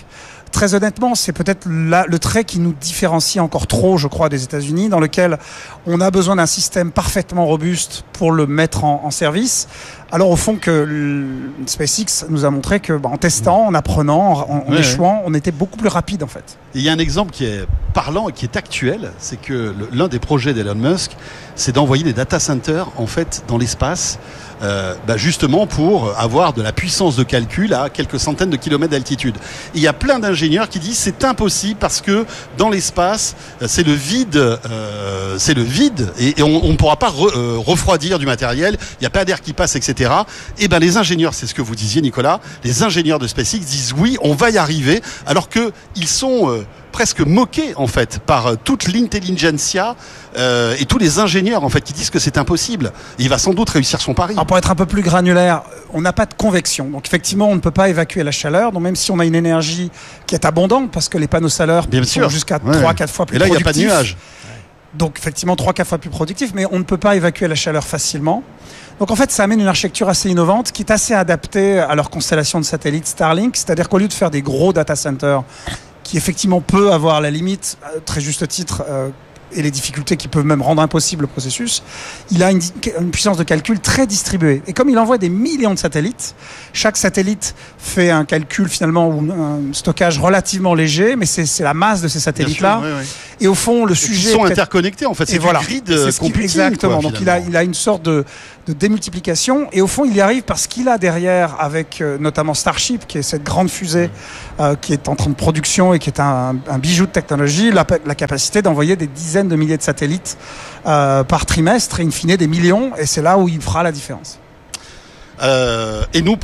très honnêtement, c'est peut-être la, le trait qui nous différencie encore trop, je crois, des États-Unis, dans lequel on a besoin d'un système parfaitement robuste pour le mettre en, en service. Alors au fond que le SpaceX nous a montré que, bah, en testant, en apprenant, en, en ouais, échouant, ouais. on était beaucoup plus rapide en fait. Il y a un exemple qui est parlant et qui est actuel, c'est que le, l'un des projets d'Elon Musk, c'est d'envoyer des data centers en fait dans l'espace, euh, bah justement pour avoir de la puissance de calcul à quelques centaines de kilomètres d'altitude. Et il y a plein d'ingénieurs qui disent c'est impossible parce que dans l'espace c'est le vide, euh, c'est le vide et, et on ne pourra pas re, euh, refroidir du matériel. Il n'y a pas d'air qui passe, et cetera. Et ben les ingénieurs, c'est ce que vous disiez Nicolas, les ingénieurs de SpaceX disent oui, on va y arriver, alors que ils sont euh, presque moqués en fait par toute l'intelligentsia euh, et tous les ingénieurs en fait qui disent que c'est impossible. Et il va sans doute réussir son pari. Alors pour être un peu plus granulaire, on n'a pas de convection, donc effectivement on ne peut pas évacuer la chaleur. Donc même si on a une énergie qui est abondante, parce que les panneaux solaires Bien sont sûr. jusqu'à ouais. trois à quatre fois plus productifs. Et là il n'y a pas de nuages. Donc effectivement trois à quatre fois plus productif, mais on ne peut pas évacuer la chaleur facilement. Donc en fait, ça amène une architecture assez innovante qui est assez adaptée à leur constellation de satellites Starlink, c'est-à-dire qu'au lieu de faire des gros data centers qui effectivement peut avoir à la limite, très juste titre, euh, et les difficultés qui peuvent même rendre impossible le processus, il a une, une puissance de calcul très distribuée. Et comme il envoie des millions de satellites, chaque satellite fait un calcul finalement ou un stockage relativement léger, mais c'est, c'est la masse de ces satellites-là. Sûr, oui, oui. Et au fond, le et sujet... Ils sont interconnectés en fait, c'est et du voilà, grid c'est ce computing. Exactement, quoi, donc il a, il a une sorte de, de démultiplication, et au fond il y arrive parce qu'il a derrière, avec euh, notamment Starship, qui est cette grande fusée mmh. euh, qui est en train de production et qui est un, un bijou de technologie, la, la capacité d'envoyer des dizaines de milliers de satellites euh, par trimestre, et in fine des millions, et c'est là où il fera la différence. Euh, et nous